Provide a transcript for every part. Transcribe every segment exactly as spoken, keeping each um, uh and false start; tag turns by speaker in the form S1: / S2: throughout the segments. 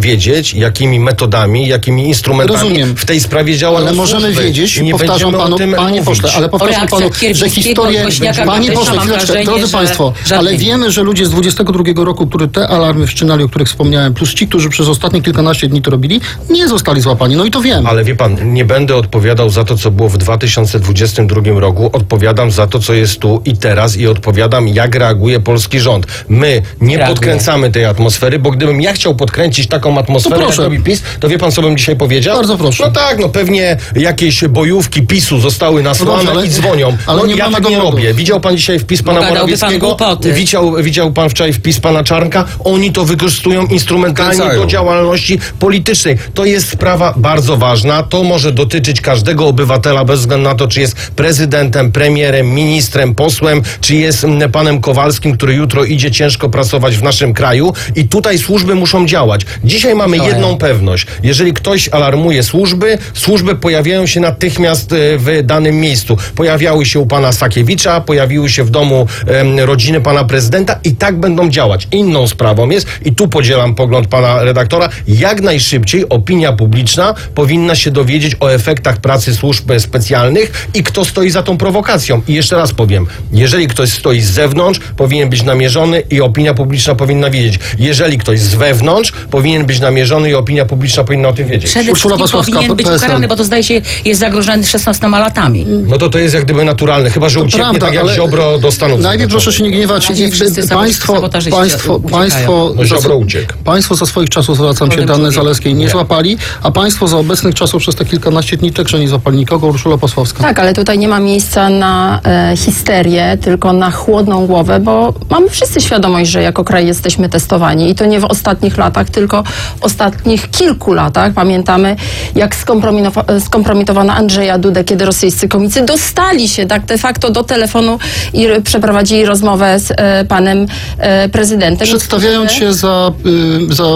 S1: muszą wiedzieć, jakimi metodami, jakimi instrumentami
S2: Rozumiem.
S1: w tej sprawie działają
S2: Ale możemy
S1: służby.
S2: wiedzieć,
S1: I nie
S2: powtarzam panu, panie pośle, ale powtarzam panu, że historię, panie pośle, chwileczkę, drodzy że, państwo, że ale wiemy, że ludzie z dwudziestego drugiego roku, którzy te alarmy wszczynali, o których wspomniałem, plus ci, którzy przez ostatnie kilkanaście dni to robili, nie zostali złapani. No i to wiem.
S1: Ale wie pan, nie będę odpowiadał za to, co było w dwa tysiące dwudziestym drugim roku. Odpowiadam za to, co jest tu i teraz i odpowiadam, jak reaguje polski rząd. My nie reaguje. podkręcamy tej atmosfery, bo gdybym ja chciał podkręcić taką atmosferę, jak robi PiS, to wie pan, co bym dzisiaj powiedział?
S2: Bardzo proszę.
S1: No tak, no pewnie jakieś bojówki PiSu zostały nasłane no, ale, i dzwonią.
S2: Ale
S1: no,
S2: nie
S1: ja tak nie robię. Widział pan dzisiaj wpis pana Morawieckiego? Widział, widział pan wczoraj wpis pana Czarnka? Oni to wykorzystują instrumentalnie Kręcają. do działalności politycznej. To jest sprawa bardzo ważna. To może dotyczyć każdego obywatela bez względu na to, czy jest prezydentem, premierem, ministrem, posłem, czy jest panem Kowalskim, który jutro idzie ciężko pracować w naszym kraju. I tutaj służby muszą działać. Dzisiaj mamy Działają. jedną pewność. Jeżeli ktoś alarmuje służby, służby pojawiają się natychmiast w danym miejscu. Pojawiały się u pana Sakiewicza, pojawiły się w domu em, rodziny pana prezydenta i tak będą działać. Inną sprawą jest, i tu podzielam pogląd pana redaktora, jak najszybciej opinia publiczna powinna się dowiedzieć o efektach pracy służb specjalnych i kto stoi za tą prowokacją. I jeszcze raz powiem, jeżeli ktoś stoi z zewnątrz, powinien być namierzony i opinia publiczna powinna wiedzieć. Jeżeli ktoś z wewnątrz, powinien być namierzony i opinia publiczna powinna o tym wiedzieć.
S3: Przede wszystkim powinien być ukarany, bo to zdaje się jest zagrożony szesnastoma latami.
S1: No to to jest jak gdyby naturalne, chyba że ucieknie prawda, tak jak Ziobro do Stanów
S2: Najpierw proszę się nie gniewać. Państwo, państwo, państwo,
S1: no Ziobro uciekł.
S2: Państwo za swoich czasów, zwracam się do Anny Zalewskiej, nie, nie złapali, a państwo za obecnych czasów przez te kilkanaście dni także nie złapali nikogo. Urszula Pasławska.
S4: Tak, ale tutaj nie ma miejsca na e, histerię, tylko na chłodną głowę, bo mamy wszyscy świadomość, że jako kraj jesteśmy testowani i to nie w ostatnich latach, tylko w ostatnich kilku latach. Pamiętamy, jak skompromitowa- skompromitowano Andrzeja Dudę, kiedy rosyjscy komicy dostali się tak de facto do telefonu i przeprowadzili rozmowę z e, panem e, prezydentem.
S2: Przedstawiając się za, y, za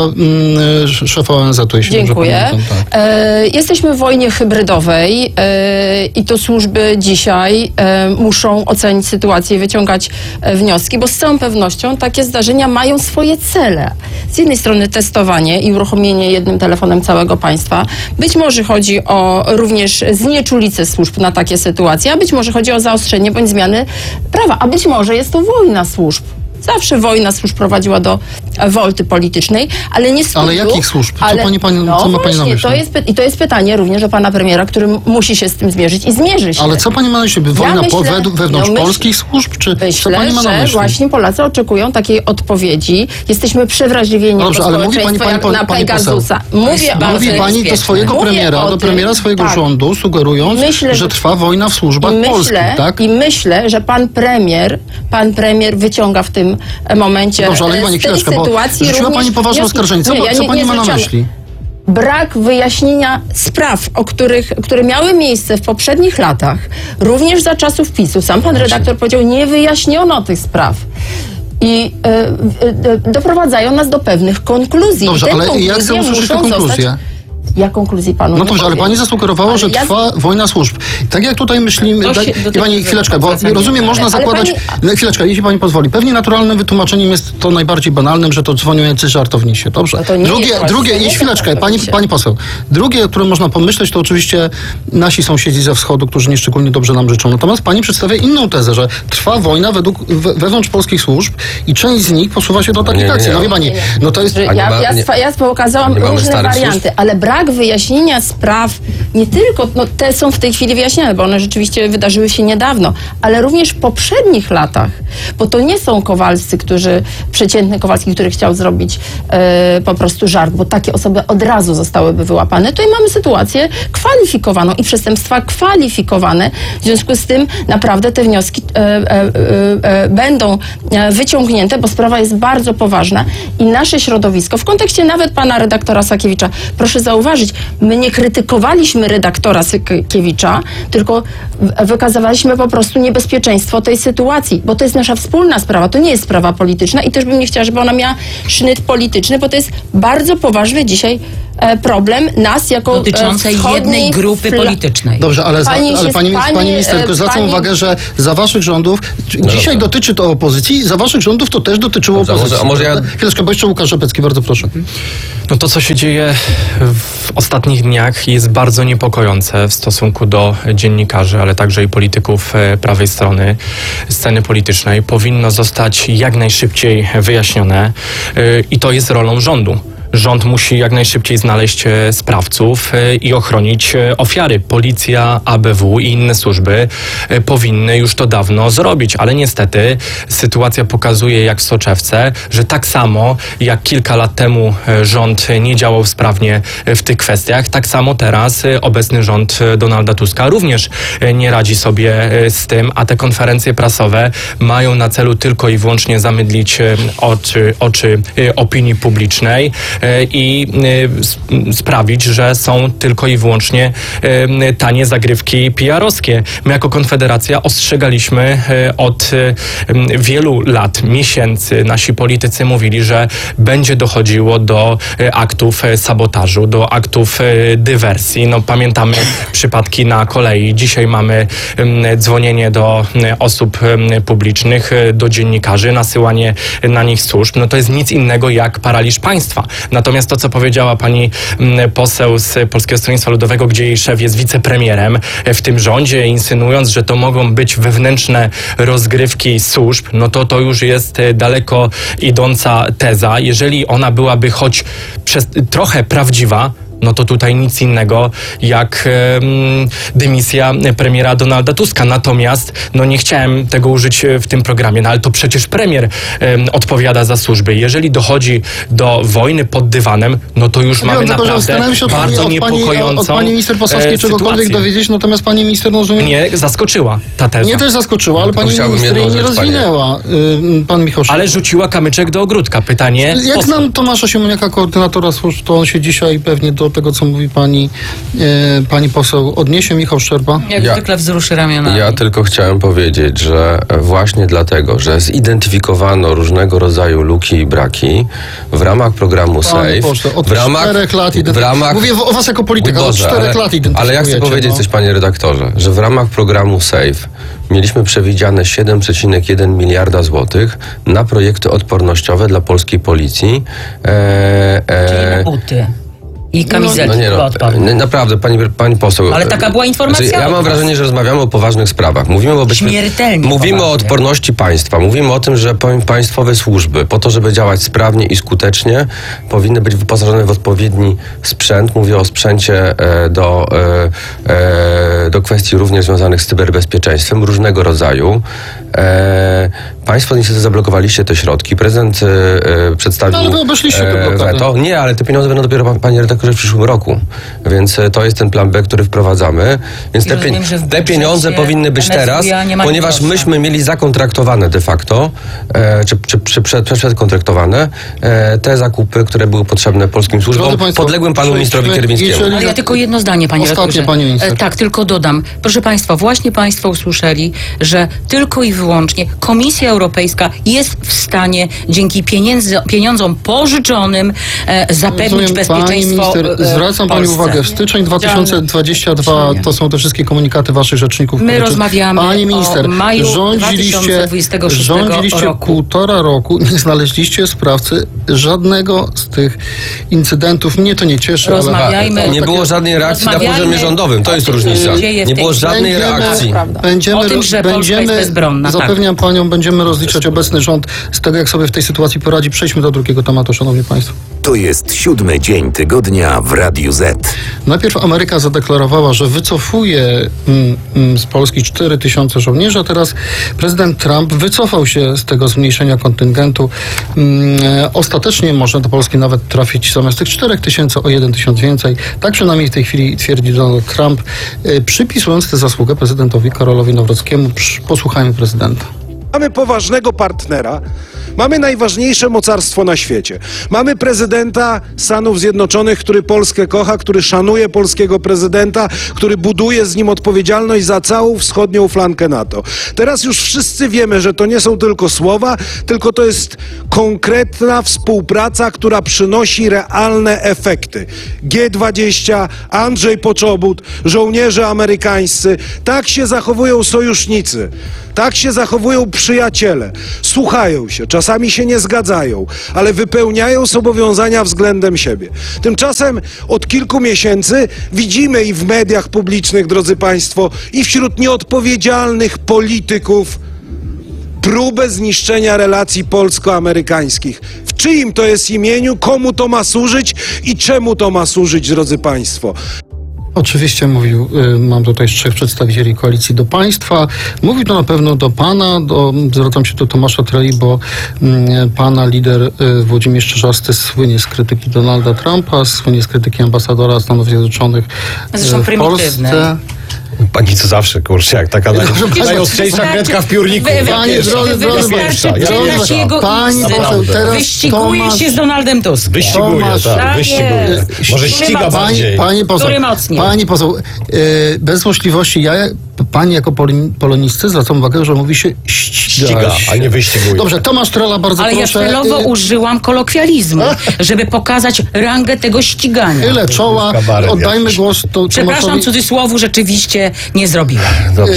S2: y, szefa O N Z-u, jeśli
S4: Dziękuję.
S2: dobrze pamiętam, tak.
S4: e, jesteśmy w wojnie hybrydowej e, i to służby dzisiaj e, muszą ocenić sytuację i wyciągać e, wnioski, bo z całą pewnością takie zdarzenia mają swoje cele. Z jednej strony testowanie i uruchomienie jednym telefonem całego państwa. Być może chodzi o również znieczulicę służb na takie sytuacje, a być może chodzi o zaostrzenie bądź zmiany prawa, a być może jest to wojna służb. Zawsze wojna służb prowadziła do wolty politycznej, ale nie z powodu...
S2: Ale jakich służb? Co,
S4: ale,
S2: pani, pani,
S4: no
S2: co ma pani
S4: właśnie,
S2: na myśli?
S4: To jest, I to jest pytanie również do pana premiera, który musi się z tym zmierzyć i zmierzy się.
S2: Ale co pani ma na myśli? Wojna ja myślę, po, wewnątrz no myśl, polskich służb? Czy
S4: myślę,
S2: co pani ma na myśli?
S4: że właśnie Polacy oczekują takiej odpowiedzi. Jesteśmy przewrażliwieni
S2: Dobrze,
S4: do
S2: ale mówi pani, pani,
S4: jak
S2: pani,
S4: na
S2: pani
S4: Pegasusa. Mówię
S2: Mówi pani do swojego
S4: Mówię
S2: premiera, do premiera
S4: tym,
S2: swojego
S4: tak.
S2: rządu, sugerując, myślę, że trwa wojna w służbach
S4: myślę,
S2: polskich, tak?
S4: I myślę, że pan premier, pan premier wyciąga w tym momencie
S2: Dobrze, ale pani chwileczkę, bo rzuciła pani poważne oskarżenie. Co, nie, ja co nie, pani nie ma na myśli?
S4: Brak wyjaśnienia spraw, o których, które miały miejsce w poprzednich latach, również za czasów PiSu. Sam pan redaktor powiedział, nie wyjaśniono tych spraw. I y, y, y, doprowadzają nas do pewnych konkluzji.
S2: Dobrze, ale jak chcę usłyszeć tę konkluzję?
S4: Ja konkluzji panu
S2: No to, ale pani zasugerowała, ale że ja... trwa wojna służb. Tak jak tutaj myślimy... Tak, i pani, chwileczkę, bo rozumiem, można zakładać... Pani... Chwileczkę, jeśli pani pozwoli. Pewnie naturalnym wytłumaczeniem jest to najbardziej banalnym, że to dzwonią jacyś żartownisie. Dobrze.
S4: No
S2: drugie, drugie jeśli chwileczkę, pani, pani poseł. Drugie, o którym można pomyśleć, to oczywiście nasi sąsiedzi ze wschodu, którzy nieszczególnie dobrze nam życzą. Natomiast pani przedstawia inną tezę, że trwa wojna według, we, wewnątrz polskich służb i część z nich posuwa się do takich akcji. No wie pani, no to jest...
S4: Ja, ja, ja, ja pokazałam różne warianty, służb? ale brak wyjaśnienia spraw, nie tylko, no te są w tej chwili wyjaśniane, bo one rzeczywiście wydarzyły się niedawno, ale również w poprzednich latach, bo to nie są Kowalscy, którzy, przeciętny Kowalski, który chciał zrobić e, po prostu żart, bo takie osoby od razu zostałyby wyłapane. Tutaj mamy sytuację kwalifikowaną i przestępstwa kwalifikowane, w związku z tym naprawdę te wnioski e, e, e, będą wyciągnięte, bo sprawa jest bardzo poważna i nasze środowisko, w kontekście nawet pana redaktora Sakiewicza, proszę zauważyć, my nie krytykowaliśmy redaktora Sakiewicza tylko w- wykazywaliśmy po prostu niebezpieczeństwo tej sytuacji, bo to jest nasza wspólna sprawa, to nie jest sprawa polityczna i też bym nie chciała, żeby ona miała sznyt polityczny, bo to jest bardzo poważny dzisiaj e, problem nas jako
S3: Dotyczącej
S4: e, wschodniej
S3: jednej grupy
S4: fla-
S3: politycznej.
S2: Dobrze, ale, za,
S4: Pani
S2: ale
S4: się-
S2: pani,
S4: pani,
S2: pani minister,
S4: e,
S2: tylko zwracam
S4: pani-
S2: uwagę, że za waszych rządów, dzisiaj dotyczy to opozycji, za waszych rządów to też dotyczyło
S5: Dobrze, a może-
S2: opozycji.
S5: a może ja-
S2: prawda? Chwileczkę, bo jeszcze Łukasz Rzepecki, bardzo proszę.
S6: No to, co się dzieje w ostatnich dniach, jest bardzo niepokojące w stosunku do dziennikarzy, ale także i polityków e, prawej strony sceny politycznej. Powinno zostać jak najszybciej wyjaśnione e, i to jest rolą rządu. Rząd musi jak najszybciej znaleźć e, sprawców e, i ochronić e, ofiary. Policja, A B W i inne służby e, powinny już to dawno zrobić, ale niestety sytuacja pokazuje jak w soczewce, że tak samo jak kilka lat temu e, rząd nie działał sprawnie e, w tych kwestiach, tak samo teraz e, obecny rząd e, Donalda Tuska również e, nie radzi sobie e, z tym, a te konferencje prasowe mają na celu tylko i wyłącznie zamydlić e, oczy, oczy e, opinii publicznej e, i e, s- sprawić, że są tylko i wyłącznie e, tanie zagrywki P R-owskie. My jako Konfederacja ostrzegaliśmy e, od e, m, wielu lat, miesięcy. Nasi politycy mówili, że będzie dochodziło do e, aktów e, sabotażu, do aktów e, dywersji. No, pamiętamy przypadki na kolei. Dzisiaj mamy em, dzwonienie do e, osób em, publicznych, e, do dziennikarzy, nasyłanie na nich służb. No to jest nic innego jak paraliż państwa. Natomiast to, co powiedziała pani mm, poseł z Polskiego Stronnictwa Ludowego, gdzie jej szef jest wicepremierem e, w tym rządzie, insynuując, że to mogą być wewnętrzne rozgrywki służb, no to to już jest e, daleko idąca teza. Jeżeli ona byłaby choć przez, trochę prawdziwa, no to tutaj nic innego jak em, dymisja premiera Donalda Tuska. Natomiast, no nie chciałem tego użyć e, w tym programie, no ale to przecież premier em, odpowiada za służby. Jeżeli dochodzi do wojny pod dywanem, no to już
S2: Ja
S6: mamy
S2: wiem, tylko, że
S6: naprawdę
S2: starałem się od pani,
S6: bardzo
S2: od pani,
S6: niepokojącą
S2: od pani minister Posowskiej
S6: e,
S2: czegokolwiek
S6: sytuację.
S2: dowiedzieć, natomiast pani minister no, rozumie...
S6: Mnie zaskoczyła ta teza.
S2: Nie też zaskoczyła, ale
S5: Tylko
S2: pani
S5: chciałbym
S2: minister jej
S5: jedną
S2: nie
S5: rzecz, panie-
S2: rozwinęła. Y, Pan Michał
S6: Ale rzuciła kamyczek do ogródka. Pytanie
S2: Jak
S6: po co?
S2: znam Tomasza Siemoniaka, koordynatora służb, to on się dzisiaj pewnie do tego, co mówi pani, e, pani poseł, odniesie. Michał Szczerba.
S3: Jak
S5: Ja-
S3: zwykle wzruszy ramionami.
S5: Ja tylko chciałem powiedzieć, że właśnie dlatego, że zidentyfikowano różnego rodzaju luki i braki w ramach programu
S2: Panie
S5: SAFE,
S2: pośle, od
S5: w ramach,
S2: czterech lat
S5: w
S2: identyf-
S5: ramach
S2: Mówię o was jako polityka,
S5: Mój
S2: od
S5: Boże,
S2: czterech
S5: ale,
S2: lat identyfikujecie.
S5: ale ja chcę powiedzieć
S2: no.
S5: coś, panie redaktorze, że w ramach programu SAFE mieliśmy przewidziane siedem przecinek jeden miliarda złotych na projekty odpornościowe dla polskiej policji. E,
S3: Czyli na
S5: e,
S3: buty i kamizelki
S5: no nie
S3: chyba
S5: no,
S3: odpadną.
S5: n- naprawdę, pani, pani poseł.
S3: Ale taka była informacja
S5: Znaczy, ja
S3: od
S5: mam
S3: was.
S5: wrażenie, że rozmawiamy o poważnych sprawach. Mówimy o bezpie-
S3: Śmiertelnie
S5: Mówimy o
S3: poważnie.
S5: odporności państwa. Mówimy o tym, że powiem, państwowe służby po to, żeby działać sprawnie i skutecznie, powinny być wyposażone w odpowiedni sprzęt. Mówię o sprzęcie e, do, e, e, do kwestii również związanych z cyberbezpieczeństwem różnego rodzaju. E, państwo niestety zablokowaliście te środki. Prezydent e, e, przedstawił
S2: No, ale wy obeszliście te blokady.
S5: weto. Nie, ale te pieniądze będą dopiero, panie redaktorze, w przyszłym roku. Więc e, to jest ten plan B, który wprowadzamy. Więc
S3: I
S5: te,
S3: rozumiem, że w
S5: te
S3: budżecie
S5: pieniądze powinny być
S3: M S W
S5: teraz,
S3: ja nie ma
S5: ponieważ
S3: grosza.
S5: myśmy mieli zakontraktowane de facto, e, czy, czy, czy przed, przedkontraktowane e, te zakupy, które były potrzebne polskim służbom,
S2: Drodzy państwo,
S5: podległym panu
S2: przejdźmy-
S5: ministrowi Kierwińskiemu.
S2: jeżeli-
S3: Ale ja tylko jedno zdanie, panie
S2: Ostatnie,
S3: redaktorze.
S2: pani minister.
S3: E, Tak, tylko dodam. Proszę państwa, właśnie państwo usłyszeli, że tylko i wyłącznie Komisja Europejska jest w stanie dzięki pieniędzy, pieniądzom pożyczonym e, zapewnić
S2: Rozumiem,
S3: bezpieczeństwo
S2: Pani minister,
S3: e,
S2: zwracam
S3: w
S2: pani
S3: Polsce.
S2: uwagę, w styczeń dwa tysiące dwudziestym drugim to są te wszystkie komunikaty waszych rzeczników.
S3: My
S2: które-
S3: rozmawiamy
S2: Pani minister,
S3: o maju
S2: rządziliście,
S3: dwa tysiące dwudziestego szóstego
S2: rządziliście
S3: roku.
S2: półtora roku, nie znaleźliście sprawcy żadnego z tych incydentów. Mnie to nie cieszy, ale...
S3: Rozmawiajmy.
S5: Nie było żadnej reakcji na
S3: Rozmawiajmy
S5: poziomie rządowym, to
S3: o
S5: jest
S3: tym, co
S5: różnica.
S3: się dzieje w
S5: Nie
S3: tej
S5: było
S3: chwili.
S5: żadnej
S2: Będziemy-
S5: reakcji.
S4: Prawda.
S2: Będziemy,
S3: O tym, że Polska
S2: będziemy,
S3: jest bezbronna, tak.
S2: Zapewniam panią, będziemy rozliczać obecny rząd z tego, jak sobie w tej sytuacji poradzi. Przejdźmy do drugiego tematu, szanowni państwo.
S7: To jest siódmy dzień tygodnia w Radiu Z.
S2: Najpierw Ameryka zadeklarowała, że wycofuje mm, mm, z Polski cztery tysiące żołnierzy, a teraz prezydent Trump wycofał się z tego zmniejszenia kontyngentu. Mm, e, ostatecznie może do Polski nawet trafić zamiast tych czterech tysięcy o jeden tysiąc więcej. Tak przynajmniej w tej chwili twierdzi Donald Trump, e, przypisując tę zasługę prezydentowi Karolowi Nawrockiemu. Psz, Posłuchajmy prezydenta.
S8: Mamy poważnego partnera, mamy najważniejsze mocarstwo na świecie. Mamy prezydenta Stanów Zjednoczonych, który Polskę kocha, który szanuje polskiego prezydenta, który buduje z nim odpowiedzialność za całą wschodnią flankę NATO. Teraz już wszyscy wiemy, że to nie są tylko słowa, tylko to jest konkretna współpraca, która przynosi realne efekty. G dwadzieścia, Andrzej Poczobut, żołnierze amerykańscy, tak się zachowują sojusznicy. Tak się zachowują przyjaciele. Słuchają się, czasami się nie zgadzają, ale wypełniają zobowiązania względem siebie. Tymczasem od kilku miesięcy widzimy i w mediach publicznych, drodzy Państwo, i wśród nieodpowiedzialnych polityków próbę zniszczenia relacji polsko-amerykańskich. W czyim to jest imieniu, komu to ma służyć i czemu to ma służyć, drodzy Państwo?
S2: Oczywiście mówił, y, mam tutaj trzech przedstawicieli koalicji do państwa. Mówił to na pewno do pana, do, zwracam się do Tomasza Treli, bo y, pana lider y, Włodzimierz Czarzasty słynie z krytyki Donalda Trumpa, słynie z krytyki ambasadora Stanów Zjednoczonych y,
S3: Zresztą
S2: w Polsce.
S1: Pani co zawsze, kurczę, jak taka naj- najostrzejsza kredka w piórniku.
S3: Wy- wy-
S2: Panie,
S3: wystarczy-
S2: drodzy, drodzy,
S3: Wystarczy
S1: ja
S3: czytać
S1: pierwsza.
S3: jego
S2: Pani
S3: insty.
S2: poseł, teraz
S3: Wyściguje
S2: Tomasz-
S3: się z Donaldem Tuskiem.
S1: Wyściguje,
S2: Tomasz,
S1: tak,
S3: tak
S1: wyściguje.
S3: jest.
S1: Może
S3: Który
S1: ściga
S3: mocniej?
S1: bardziej.
S2: Pani poseł,
S3: Który mocniej?
S2: pani poseł, yy, bez wątpliwości ja, pani jako poli- polonisty zwracam uwagę, że mówi się ściga,
S1: Ściga,
S2: się.
S1: a nie wyściguje.
S2: Dobrze, Tomasz Trela, bardzo
S3: Ale ja
S2: proszę.
S3: celowo
S2: y,
S3: użyłam kolokwializmu, żeby pokazać rangę tego ścigania.
S2: Tyle czoła,
S1: Kabaret
S2: oddajmy
S1: jakiś.
S2: głos to
S3: Przepraszam,
S2: Tomaszowi.
S3: cudzysłowu rzeczywiście nie zrobiłam.
S1: Dobrze.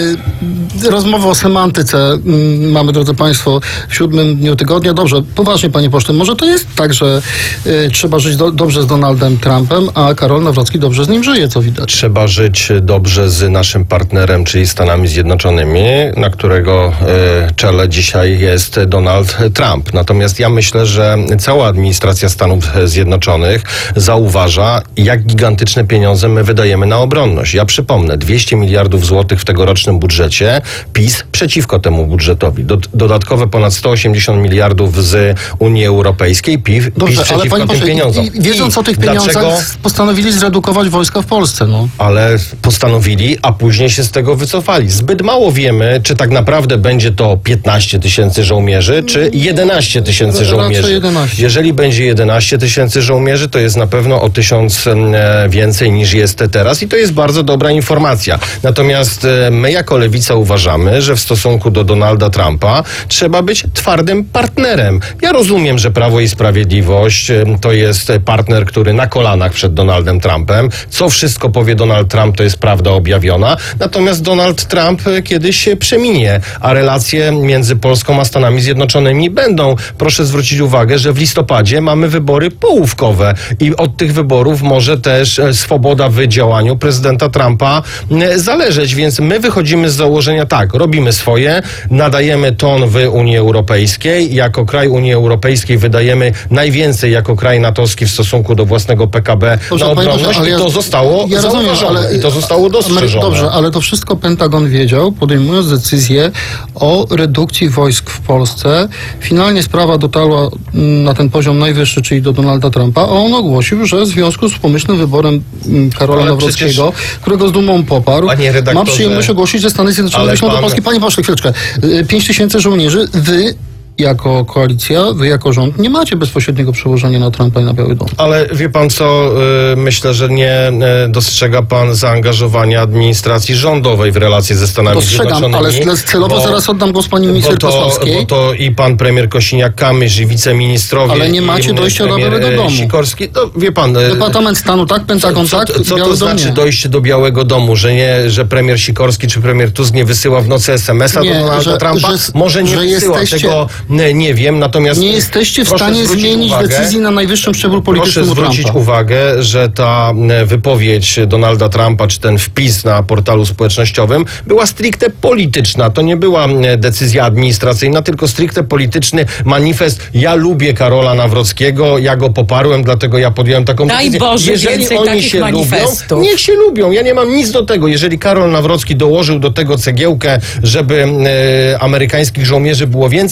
S2: Yy, rozmowa o semantyce mm, mamy, drodzy Państwo, w siódmym dniu tygodnia. Dobrze, poważnie, panie pośle, może to jest tak, że y, trzeba żyć do, dobrze z Donaldem Trumpem, a Karol Nawrocki dobrze z nim żyje, co widać.
S1: Trzeba żyć dobrze z naszym partnerem, czyli Stanami Zjednoczonymi, na którego e, czele dzisiaj jest Donald Trump. Natomiast ja myślę, że cała administracja Stanów Zjednoczonych zauważa, jak gigantyczne pieniądze my wydajemy na obronność. Ja przypomnę, dwieście miliardów złotych w tegorocznym budżecie, PiS przeciwko temu budżetowi. Do, dodatkowe ponad sto osiemdziesiąt miliardów z Unii Europejskiej, PiS,
S2: Dobrze,
S1: PiS
S2: ale
S1: przeciwko
S2: panie
S1: tym
S2: pośle,
S1: pieniądzom.
S2: i- wiedząc
S1: I
S2: o tych
S1: dlaczego-
S2: pieniądzach, postanowili zredukować wojska w Polsce, no.
S1: ale postanowili, a później się z tego wycofali. Zbyt mało wiemy, czy tak naprawdę będzie to piętnaście tysięcy żołnierzy, czy jedenaście tysięcy
S2: Raczej
S1: żołnierzy.
S2: jedenaście.
S1: Jeżeli będzie jedenaście tysięcy żołnierzy, to jest na pewno o tysiąc e, więcej niż jest teraz i to jest bardzo dobra informacja. Natomiast e, my jako Lewica uważamy, że w stosunku do Donalda Trumpa trzeba być twardym partnerem. Ja rozumiem, że Prawo i Sprawiedliwość e, to jest partner, który na kolanach przed Donaldem Trumpem. Co wszystko powie Donald Trump, to jest prawda objawiona. Natomiast Donald Trump e, kiedyś się przeminie, a relacje między Polską a Stanami Zjednoczonymi będą. Proszę zwrócić uwagę, że w listopadzie mamy wybory połówkowe i od tych wyborów może też e, swoboda w działaniu prezydenta Trumpa e, zależeć, więc my wychodzimy z założenia tak, robimy swoje, nadajemy ton w Unii Europejskiej, jako kraj Unii Europejskiej wydajemy najwięcej jako kraj natowski w stosunku do własnego P K B
S2: Dobrze,
S1: na
S2: panie
S1: obronność
S2: pośle, ale
S1: i
S2: ja-
S1: to zostało
S2: ja rozumiem,
S1: zauważone
S2: ale-
S1: i to zostało
S2: Amery-
S1: dostrzeżone.
S2: Dobrze, ale to wszystko Pentagon wiedział, podejmując decyzję o redukcji wojsk w Polsce. Finalnie sprawa dotarła mm, na ten poziom najwyższy, czyli do Donalda Trumpa, a on ogłosił, że w związku z pomyślnym wyborem mm, Karola
S1: Ale
S2: Nawrockiego, którego z dumą poparł,
S1: Panie redaktorze,
S2: ma przyjemność ogłosić, że Stany Zjednoczone
S1: ale
S2: wyślą do
S1: pan-
S2: Polski. Panie pośle, chwileczkę. Y, Pięć tysięcy żołnierzy, wy jako koalicja, wy jako rząd nie macie bezpośredniego przełożenia na Trumpa i na Biały Dom.
S1: Ale wie pan co, y, myślę, że nie y, dostrzega pan zaangażowania administracji rządowej w relacje ze Stanami
S2: Dostrzegam,
S1: Zjednoczonymi.
S2: ale celowo
S1: bo-
S2: zaraz oddam głos pani minister
S1: bo to,
S2: Kosławskiej.
S1: bo to i pan premier Kosiniak-Kamysz i wiceministrowie.
S2: Ale nie macie
S1: i
S2: dojścia do
S1: premier,
S2: Białego
S1: e,
S2: Domu.
S1: Sikorski. No, wie pan... e,
S2: Departament Stanu tak, Pentagon
S1: co,
S2: tak,
S1: co, co
S2: Biały
S1: to
S2: Dom
S1: znaczy
S2: nie.
S1: dojście do Białego Domu? Że nie, że premier Sikorski czy premier Tusk nie wysyła w nocy es em es a do
S2: Nie,
S1: Donalda
S2: że-
S1: Trumpa?
S2: że-
S1: Może nie
S2: że
S1: wysyła,
S2: jesteście-
S1: tego nie, nie wiem, natomiast...
S2: Nie jesteście w
S1: proszę
S2: stanie
S1: zwrócić
S2: zmienić
S1: uwagę,
S2: decyzji na najwyższym szczeblu
S1: Proszę
S2: politycznym u
S1: zwrócić
S2: Trumpa.
S1: uwagę, że ta e, wypowiedź Donalda Trumpa, czy ten wpis na portalu społecznościowym była stricte polityczna. To nie była e, decyzja administracyjna, tylko stricte polityczny manifest. Ja lubię Karola Nawrockiego, ja go poparłem, dlatego ja podjąłem taką
S3: Daj
S1: decyzję.
S3: Boże,
S1: Jeżeli
S3: więcej
S1: oni
S3: takich
S1: się
S3: manifestów.
S1: lubią, niech się lubią. Ja nie mam nic do tego. Jeżeli Karol Nawrocki dołożył do tego cegiełkę, żeby e, amerykańskich żołnierzy było więcej, ja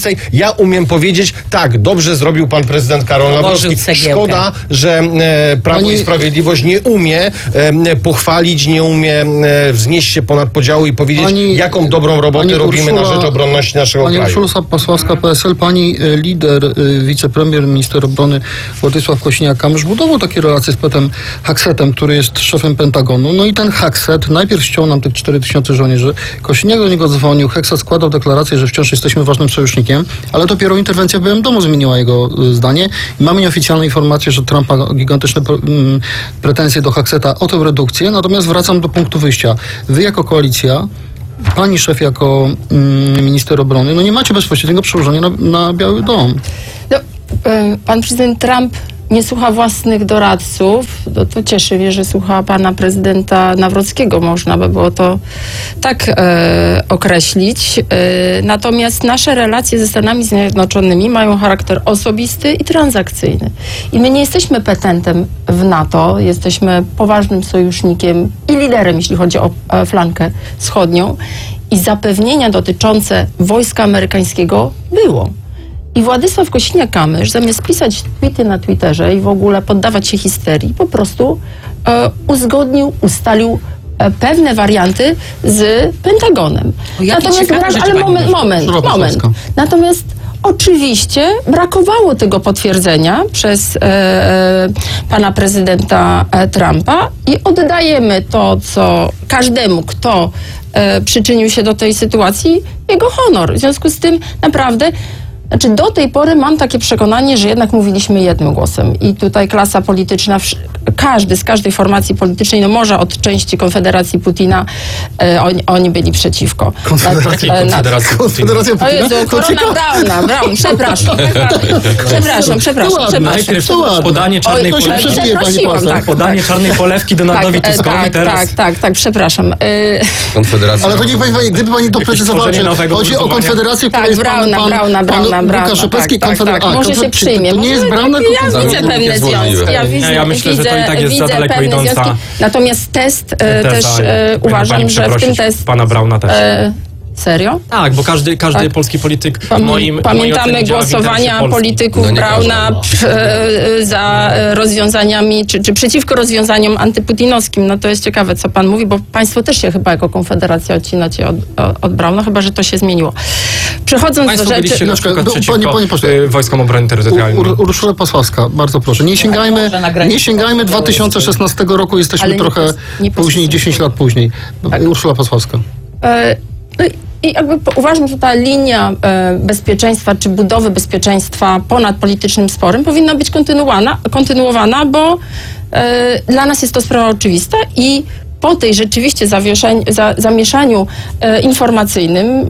S1: ja umiem powiedzieć, tak, dobrze zrobił pan prezydent Karol Nawrocki. Szkoda, że e, Prawo
S2: Pani...
S1: i Sprawiedliwość nie umie e, pochwalić, nie umie e, wznieść się ponad podziały i powiedzieć,
S2: Pani,
S1: jaką dobrą robotę
S2: pani
S1: robimy
S2: Urszula,
S1: na rzecz obronności naszego
S2: pani
S1: kraju.
S2: Pani Urszula Pasławska, P S L, pani e, lider, e, wicepremier, minister obrony Władysław Kosiniak-Kamysz budował takie relacje z Petem Haksetem, który jest szefem Pentagonu. No i ten Hakset najpierw ściął nam tych cztery tysiące żołnierzy. Kosiniak do niego dzwonił, Hakset składał deklarację, że wciąż jesteśmy ważnym sojusznikiem, ale dopiero interwencja w Białym Domu zmieniła jego y, zdanie. I mamy nieoficjalne informacje, że Trump ma gigantyczne pre, mm, pretensje do Hakseta o tę redukcję. Natomiast wracam do punktu wyjścia. Wy jako koalicja, pani szef jako mm, minister obrony, no nie macie bezpośredniego przełożenia na, na Biały Dom.
S4: No, y, pan prezydent Trump nie słucha własnych doradców. To, to cieszy mnie, że słucha pana prezydenta Nawrockiego. Można by było to tak e, określić. E, natomiast nasze relacje ze Stanami Zjednoczonymi mają charakter osobisty i transakcyjny. I my nie jesteśmy petentem w NATO. Jesteśmy poważnym sojusznikiem i liderem, jeśli chodzi o e, flankę wschodnią. I zapewnienia dotyczące wojska amerykańskiego było. I Władysław Kosiniak-Kamysz, zamiast pisać tweety na Twitterze i w ogóle poddawać się histerii, po prostu e, uzgodnił, ustalił e, pewne warianty z Pentagonem. Natomiast brak, ale moment, moment, moment. Natomiast oczywiście brakowało tego potwierdzenia przez e, e, pana prezydenta e, Trumpa i oddajemy to, co każdemu, kto e, przyczynił się do tej sytuacji, jego honor. W związku z tym naprawdę Znaczy do tej pory mam takie przekonanie, że jednak mówiliśmy jednym głosem i tutaj klasa polityczna, każdy z każdej formacji politycznej, no może od części Konfederacji Putina, e, oni, oni byli przeciwko.
S2: Konfederacja,
S4: na,
S2: Konfederacja,
S4: na,
S2: Konfederacja
S4: Putina? O Jezu, korona Brauna, Braun, przepraszam. Przepraszam, przepraszam, przepraszam.
S6: Najpierw podanie czarnej
S2: Oj,
S6: polewki,
S4: przeprosiłam, tak,
S6: podanie
S4: tak.
S6: czarnej polewki Donaldowi
S4: tak,
S6: Tuskowi
S4: tak,
S6: teraz.
S4: tak, tak, tak, przepraszam. Y,
S5: Konfederacja.
S2: Ale to niech pani, pani, gdyby pani doprecyzowała, że chodzi o Konfederację, która
S4: tak,
S2: jest pan,
S4: Brauna,
S2: pan,
S4: Brauna,
S2: pan,
S4: Brauna,
S2: pan
S4: Brauna,
S2: Łukasz Szepecki,
S4: tak, tak,
S2: Konfeder-
S4: tak.
S2: A,
S4: Może się przyjmie.
S2: To nie jest
S4: Może-
S2: Brauna,
S4: Ja
S2: tylko
S4: widzę pewne
S5: jest
S4: związki.
S5: możliwe.
S4: Ja, widzę,
S6: Ja myślę, że to
S4: widzę,
S6: i tak jest za
S4: widzę
S6: daleko
S4: pewne
S6: idąca
S4: związki. Natomiast test e,
S6: teza,
S4: też e,
S6: powinna
S4: uważam,
S6: pani
S4: że w tym
S6: przeprosić
S4: test...
S6: pana Brauna też.
S4: E, Serio?
S6: Tak, bo każdy, każdy
S4: Tak.
S6: polski polityk
S4: Pamię-
S6: moim
S4: Pamiętamy
S6: moim
S4: głosowania polityków
S5: No nie
S4: Brauna
S5: każdy.
S4: e, za e, rozwiązaniami, czy, czy przeciwko rozwiązaniom antyputinowskim. No to jest ciekawe, co pan mówi, bo państwo też się chyba jako Konfederacja odcinacie od, od, od Brauna, chyba że to się zmieniło. Przechodząc
S6: Państwo
S4: do rzeczy...
S6: byliście na przykład
S2: Pani-
S6: przeciwko
S2: pani poseł.
S6: y, Wojskom Obrony Terytorialnej.
S2: Ur, Urszula Pasławska, bardzo proszę. Nie sięgajmy,
S3: może na granicy
S2: nie sięgajmy dwa tysiące szesnastego roku, jesteśmy
S4: Ale nie
S2: trochę
S4: pos- nie
S2: później,
S4: posłuchaj.
S2: dziesięć lat później. Urszula Pasławska.
S4: E, no i- I jakby po- uważam, że ta linia e, bezpieczeństwa, czy budowy bezpieczeństwa ponad politycznym sporem powinna być kontynuowana, kontynuowana, bo e, dla nas jest to sprawa oczywista i po tej rzeczywiście zawieszeń, za, zamieszaniu e, informacyjnym, e,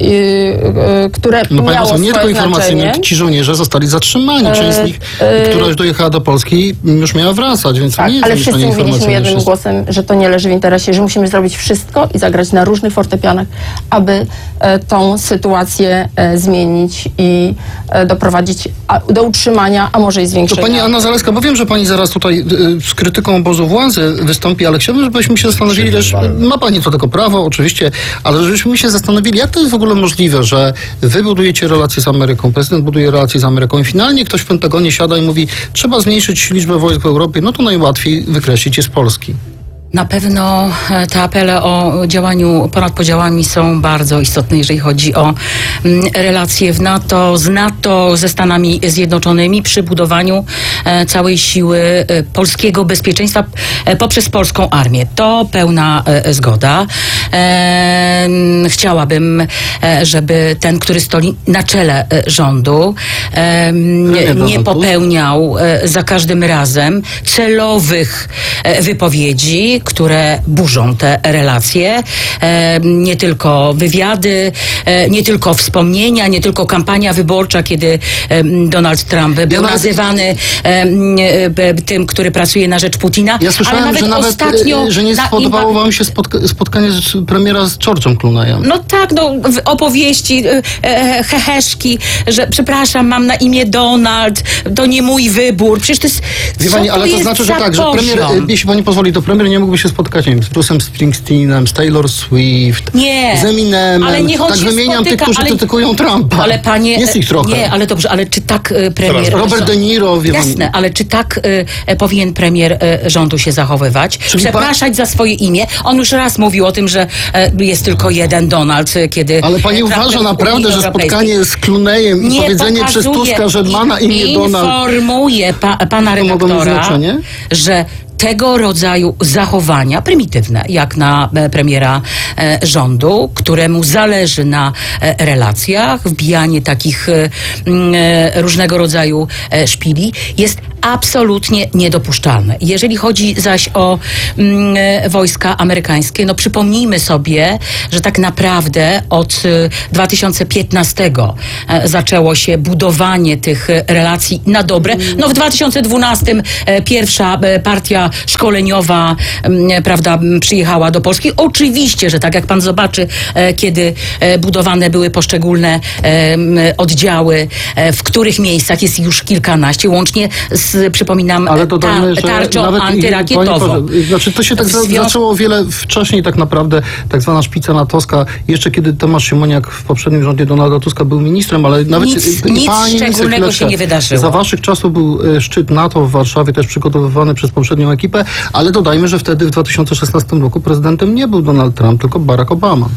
S4: e, które
S2: No pani
S4: miało
S2: poseł, nie tylko
S4: swoje
S2: informacyjnym,
S4: znaczenie.
S2: ci żołnierze zostali zatrzymani. Część z nich,
S4: e,
S2: która już dojechała do Polski, już miała wracać, więc to
S4: Tak,
S2: nie jest
S4: ale
S2: zamieszanie
S4: wszyscy mówiliśmy
S2: informacyjne.
S4: jednym
S2: Wszyscy-
S4: głosem, że to nie leży w interesie, że musimy zrobić wszystko i zagrać na różnych fortepianach, aby e, tą sytuację e, zmienić i e, doprowadzić a, do utrzymania, a może i
S2: To
S4: zwiększenia.
S2: pani Anna Zalewska, bo wiem, że pani zaraz tutaj y, z krytyką obozu władzy wystąpi, ale chciałbym, żebyśmy się zastanowili też, ma pani do tego prawo oczywiście, ale żebyśmy się zastanowili, jak to jest w ogóle możliwe, że wy budujecie relacje z Ameryką, prezydent buduje relacje z Ameryką i finalnie ktoś w Pentagonie siada i mówi, trzeba zmniejszyć liczbę wojsk w Europie, no to najłatwiej wykreślić je z Polski.
S3: Na pewno e, te apele o działaniu ponad podziałami są bardzo istotne, jeżeli chodzi o mm, relacje w NATO, z NATO, ze Stanami Zjednoczonymi przy budowaniu e, całej siły e, polskiego bezpieczeństwa e, poprzez polską armię. To pełna e, zgoda. E, m, chciałabym, e, żeby ten, który stoi na czele e, rządu, e, m,
S2: Premier
S3: nie
S2: Donald Tusk.
S3: popełniał e, za każdym razem celowych e, wypowiedzi, które burzą te relacje. E, nie tylko wywiady, e, nie tylko wspomnienia, nie tylko kampania wyborcza, kiedy e, Donald Trump był
S2: nawet-
S3: nazywany e, e, tym, który pracuje na rzecz Putina.
S2: Ja słyszałem,
S3: ale nawet
S2: że nawet,
S3: ostatnio
S2: y, że nie
S3: na
S2: spodobało
S3: inwa-
S2: wam się spotka- spotkanie z premiera z George'em Clooneyem.
S3: No tak, no, w opowieści, e, e, heheszki, że przepraszam, mam na imię Donald, to nie mój wybór. Przecież to jest...
S2: Wie
S3: co
S2: pani, ale to
S3: jest
S2: znaczy, że
S3: za
S2: tak, że premier,
S3: poziom?
S2: y, jeśli pani pozwoli, to premier nie mógł mógłby się spotkać, nie wiem, z Bruce'em Springsteenem, z Taylor Swift,
S3: Nie,
S2: z Eminem.
S3: ale niech on
S2: tak
S3: się
S2: wymieniam
S3: spotyka,
S2: tych, którzy
S3: ale-
S2: krytykują Trumpa.
S3: Ale panie...
S2: Jest ich trochę.
S3: Nie, ale dobrze, ale czy tak e, premier...
S2: Robert De Niro, wie pan-
S3: Jasne, ale czy tak e, powinien premier e, rządu się zachowywać?
S2: Czyli pan-
S3: Przepraszać za swoje imię? On już raz mówił o tym, że e, jest tylko jeden Donald, e, kiedy...
S2: Ale pani
S3: e,
S2: uważa
S3: Trump był w
S2: naprawdę,
S3: Unii
S2: że
S3: Europejskiej.
S2: spotkanie z Clooneyem i
S3: Nie
S2: powiedzenie przez
S3: pokazuje
S2: Tuska, że ma na imię
S3: i
S2: Donald...
S3: informuje pa, pana
S2: To mogło mieć
S3: redaktora,
S2: znaczenie?
S3: że tego rodzaju zachowania, prymitywne, jak na e, premiera e, rządu, któremu zależy na e, relacjach, wbijanie takich e, m, e, różnego rodzaju e, szpili, jest absolutnie niedopuszczalne. Jeżeli chodzi zaś o m, e, wojska amerykańskie, no przypomnijmy sobie, że tak naprawdę od e, dwa tysiące piętnastego e, zaczęło się budowanie tych e, relacji na dobre. No w dwa tysiące dwunastym e, pierwsza e, partia szkoleniowa m, prawda, m, przyjechała do Polski. Oczywiście, że tak jak pan zobaczy, e, kiedy e, budowane były poszczególne e, m, oddziały, e, w których miejscach jest już kilkanaście, łącznie z, przypominam,
S2: Ale dodajmy,
S3: ta,
S2: że
S3: tarczą
S2: nawet
S3: antyrakietową.
S2: Pani poseł, znaczy to się tak
S3: W
S2: za,
S3: związku-
S2: zaczęło o wiele wcześniej tak naprawdę, tak zwana szpica natowska, jeszcze kiedy Tomasz Siemoniak w poprzednim rządzie Donalda Tuska był ministrem, ale nawet...
S3: Nic-
S2: i-
S3: nic
S2: pani minister,
S3: szczególnego
S2: chwileczkę.
S3: się nie wydarzyło.
S2: Za waszych czasów był e, szczyt NATO w Warszawie, też przygotowywany przez poprzednią ekipę, ale dodajmy, że wtedy w dwa tysiące szesnastym roku prezydentem nie był Donald Trump, tylko Barack Obama.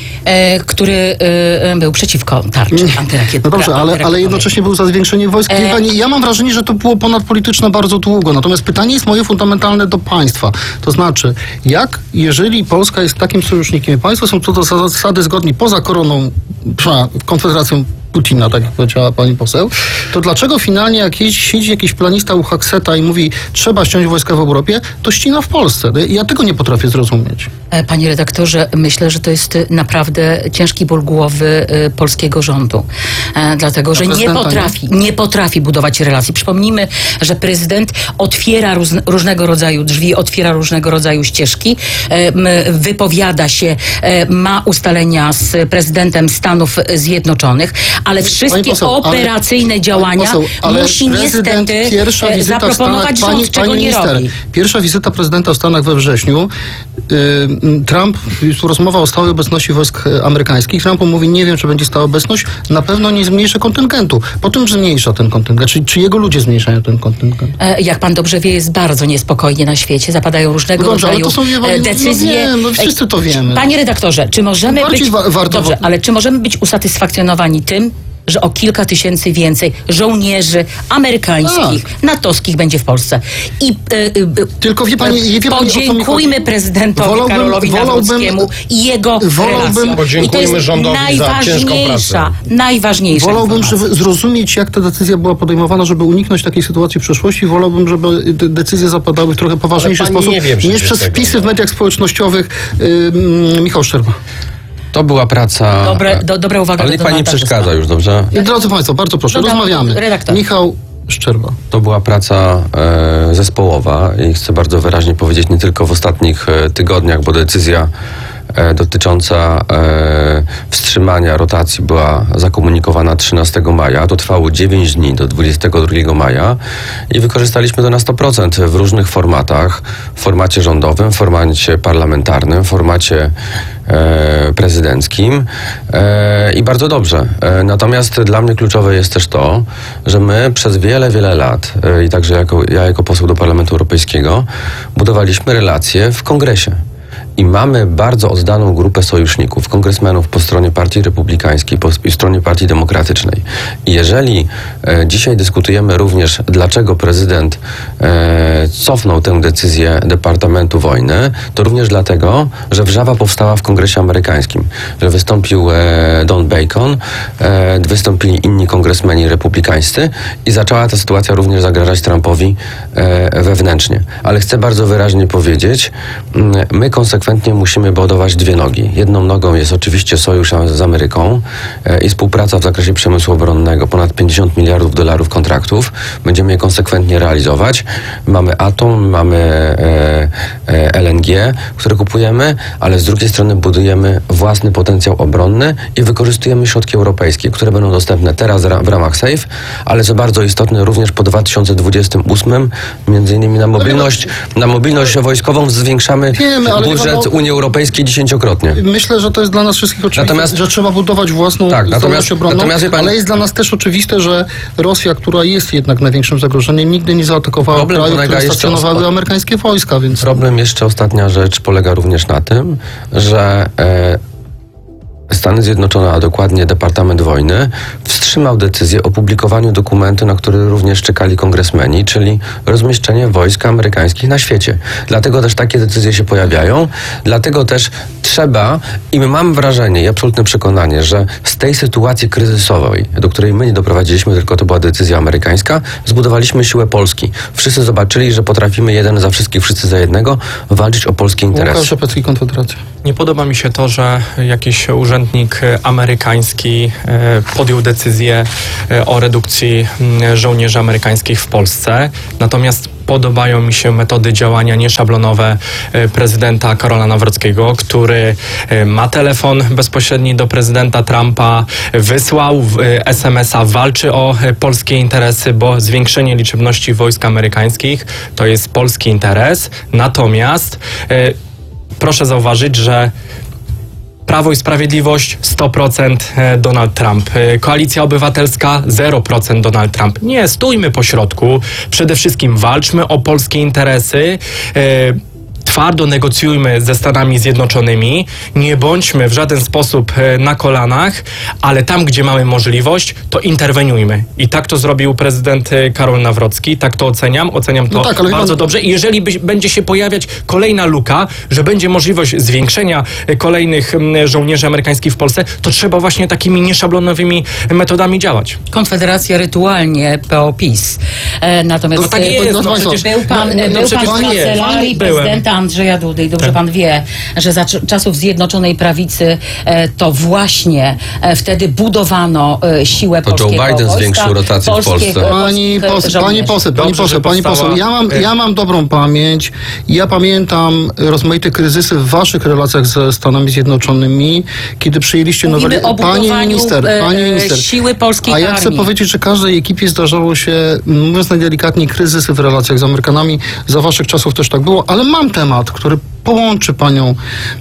S3: E, który e, był przeciwko tarczy antyrakietowej.
S2: No dobrze, ale, ale jednocześnie był za zwiększenie wojsk.
S3: E-
S2: Wie pani, ja mam wrażenie, że to było ponadpolityczne bardzo długo. Natomiast pytanie jest moje fundamentalne do państwa. To znaczy, jak, jeżeli Polska jest takim sojusznikiem, państwo są co do zasady zgodni poza koroną, psa, konfederacją Putina, tak jak powiedziała pani poseł, to dlaczego finalnie jak jeździ, siedzi jakiś planista u Huxeta i mówi, trzeba ściąć wojska w Europie, to ścina w Polsce. Ja tego nie potrafię zrozumieć.
S3: E, Panie redaktorze, myślę, że to jest e, naprawdę ciężki ból głowy e, polskiego rządu. E, dlatego, że nie
S2: prezydenta
S3: potrafi, nie potrafi budować relacji. Przypomnijmy, że prezydent otwiera róz, różnego rodzaju drzwi, otwiera różnego rodzaju ścieżki, e, m, wypowiada się, e, ma ustalenia z prezydentem Stanów Zjednoczonych, ale wszystkie
S2: poseł, ale-
S3: operacyjne
S2: pani
S3: działania
S2: poseł, ale
S3: musi
S2: prezydent,
S3: niestety
S2: pierwsza
S3: e,
S2: wizyta w
S3: zaproponować
S2: Stanach,
S3: rząd,
S2: pani,
S3: czego
S2: pani
S3: nie
S2: minister,
S3: robi.
S2: Pierwsza wizyta prezydenta w Stanach we wrześniu. Yy, Trump, jest tu rozmowa o stałej obecności wojsk e, amerykańskich. Trump mówi, nie wiem, czy będzie stała obecność, na pewno nie zmniejszy kontyngentu. Potem zmniejsza ten kontyngent. Czy, czy jego ludzie zmniejszają ten kontyngent?
S3: E, Jak pan dobrze wie, jest bardzo niespokojnie na świecie. Zapadają różnego
S2: No dobrze, ale
S3: rodzaju
S2: to są, wie pani,
S3: e,
S2: no
S3: decyzje.
S2: wiem, no wszyscy to wiemy.
S3: Panie redaktorze, czy możemy
S2: Bardziej
S3: być...
S2: wa- warto-
S3: Dobrze, ale czy możemy być usatysfakcjonowani tym, że o kilka tysięcy więcej żołnierzy amerykańskich,
S2: Tak.
S3: natowskich będzie w Polsce? I e, e,
S2: Tylko wie pani, wie pani, o co mi
S3: podziękujmy
S2: chodzi?
S3: prezydentowi
S2: Wolałbym-
S3: Karolowi
S2: wolałbym-
S3: Nawrockiemu i jego
S2: wolałbym-
S3: relacjom. I to
S1: Podziękujmy
S3: jest
S1: rządowi za ciężką
S3: najważniejsza,
S1: pracę.
S3: najważniejsza
S2: Wolałbym
S3: informacja.
S2: żeby zrozumieć, jak ta decyzja była podejmowana, żeby uniknąć takiej sytuacji w przyszłości. Wolałbym, żeby de- decyzje zapadały w trochę poważniejszy
S1: pani
S2: sposób
S1: nie wie przecież
S2: niż przez
S1: tego,
S2: wpisy
S1: no.
S2: w mediach społecznościowych. Yy, Michał Szczerba.
S5: To była praca...
S3: Dobre, do, dobra uwaga.
S5: Ale
S3: do
S5: niech pani nie
S3: Donalda
S5: przeszkadza
S3: Tuska.
S5: już, dobrze?
S2: I drodzy Państwo, bardzo proszę,
S3: Dodam,
S2: rozmawiamy.
S3: redaktor.
S2: Michał Szczerba.
S5: To była praca e, zespołowa i chcę bardzo wyraźnie powiedzieć, nie tylko w ostatnich e, tygodniach, bo decyzja e, dotycząca e, wstrzymania rotacji była zakomunikowana trzynastego maja. To trwało dziewięć dni do dwudziestego drugiego maja i wykorzystaliśmy to na sto procent w różnych formatach. W formacie rządowym, w formacie parlamentarnym, w formacie e, prezydenckim e, i bardzo dobrze. E, natomiast dla mnie kluczowe jest też to, że my przez wiele, wiele lat e, i także jako, ja jako poseł do Parlamentu Europejskiego budowaliśmy relacje w Kongresie. I mamy bardzo oddaną grupę sojuszników, kongresmenów po stronie Partii Republikańskiej, po sp- stronie Partii Demokratycznej. I jeżeli e, dzisiaj dyskutujemy również, dlaczego prezydent e, cofnął tę decyzję Departamentu Wojny, to również dlatego, że wrzawa powstała w Kongresie Amerykańskim, że wystąpił e, Don Bacon, e, wystąpili inni kongresmeni republikańscy i zaczęła ta sytuacja również zagrażać Trumpowi e, wewnętrznie. Ale chcę bardzo wyraźnie powiedzieć, mm, my konsekwentnie musimy budować dwie nogi. Jedną nogą jest oczywiście sojusz z Ameryką e, i współpraca w zakresie przemysłu obronnego. Ponad pięćdziesiąt miliardów dolarów kontraktów. Będziemy je konsekwentnie realizować. Mamy atom, mamy e, e, L N G, G, które kupujemy, ale z drugiej strony budujemy własny potencjał obronny i wykorzystujemy środki europejskie, które będą dostępne teraz w ramach SAFE, ale co bardzo istotne, również po dwa tysiące dwudziestym ósmym, między innymi na mobilność, na mobilność wojskową zwiększamy
S2: Wiemy, ale
S5: budżet
S2: no,
S5: Unii Europejskiej dziesięciokrotnie.
S2: Myślę, że to jest dla nas wszystkich oczywiste,
S5: Natomiast-
S2: że trzeba budować własną
S5: Tak,
S2: zdolność
S5: natomiast-
S2: obronną,
S5: natomiast wie pan-
S2: ale jest dla nas też oczywiste, że Rosja, która jest jednak największym zagrożeniem, nigdy nie zaatakowała
S5: Problem
S2: kraju, w
S5: polega
S2: którym
S5: jeszcze
S2: stacjonowały
S5: o-
S2: amerykańskie wojska, więc...
S5: Problem, jeszcze ostatnia rzecz, polega również na tym, że e, Stany Zjednoczone, a dokładnie Departament Wojny, wstrzymał decyzję o publikowaniu dokumentu, na który również czekali kongresmeni, czyli rozmieszczenie wojsk amerykańskich na świecie. Dlatego też takie decyzje się pojawiają, dlatego też trzeba, i my mamy wrażenie i absolutne przekonanie, że z tej sytuacji kryzysowej, do której my nie doprowadziliśmy, tylko to była decyzja amerykańska, zbudowaliśmy siłę Polski. Wszyscy zobaczyli, że potrafimy jeden za wszystkich, wszyscy za jednego walczyć o polskie interesy.
S2: Łukasz Rzepecki, Konfederacja.
S6: Nie podoba mi się to, że jakiś urzędnik e, amerykański e, podjął decyzję e, o redukcji m, żołnierzy amerykańskich w Polsce. Natomiast podobają mi się metody działania nieszablonowe e, prezydenta Karola Nawrockiego, który e, ma telefon bezpośredni do prezydenta Trumpa, wysłał e, es em es a, walczy o e, polskie interesy, bo zwiększenie liczebności wojsk amerykańskich to jest polski interes. Natomiast e, proszę zauważyć, że Prawo i Sprawiedliwość sto procent Donald Trump. Koalicja Obywatelska zero procent Donald Trump. Nie, stójmy po środku. Przede wszystkim walczmy o polskie interesy. E, Twardo negocjujmy ze Stanami Zjednoczonymi, nie bądźmy w żaden sposób e, na kolanach, ale tam, gdzie mamy możliwość, to interweniujmy. I tak to zrobił prezydent e, Karol Nawrocki, tak to oceniam, oceniam to
S2: No tak, ale
S6: bardzo
S2: pan-
S6: dobrze. I jeżeli by, będzie się pojawiać kolejna luka, że będzie możliwość zwiększenia e, kolejnych m, żołnierzy amerykańskich w Polsce, to trzeba właśnie takimi nieszablonowymi metodami działać.
S3: Konfederacja rytualnie P O PiS. E, natomiast
S6: No tak
S3: e,
S6: jest, no
S2: Państwa,
S6: przecież...
S3: Był pan,
S6: no,
S3: był
S6: no
S3: pan
S6: przecież
S3: w
S6: tak jest.
S3: kancelarii
S6: Byłem.
S3: prezydenta Andrzeja Dudy i dobrze
S6: Tak.
S3: pan wie, że za cz- czasów Zjednoczonej Prawicy e, to właśnie e, wtedy budowano e, siłę
S5: To Joe
S3: polskiego
S5: Biden
S3: wojska,
S5: zwiększył rotację w
S3: polskiego-
S5: Polsce.
S2: Pani
S3: polskich
S2: poseł, pani
S3: żołnierzy.
S2: poseł, pani
S6: Dobrze,
S2: poseł,
S6: że
S2: pani
S6: powstała-
S2: poseł, ja mam, ja mam dobrą pamięć. Ja pamiętam rozmaite kryzysy w waszych relacjach ze Stanami Zjednoczonymi, kiedy przyjęliście
S3: Mówimy
S2: noweli...
S3: o
S2: Pani
S3: budowaniu,
S2: minister,
S3: e,
S2: pani minister.
S3: siły polskiej
S2: A ja chcę
S3: armii.
S2: powiedzieć, że każdej ekipie zdarzało się, mówiąc najdelikatniej, kryzysy w relacjach z Amerykanami. Za waszych czasów też tak było, ale mam temat, który połączy panią,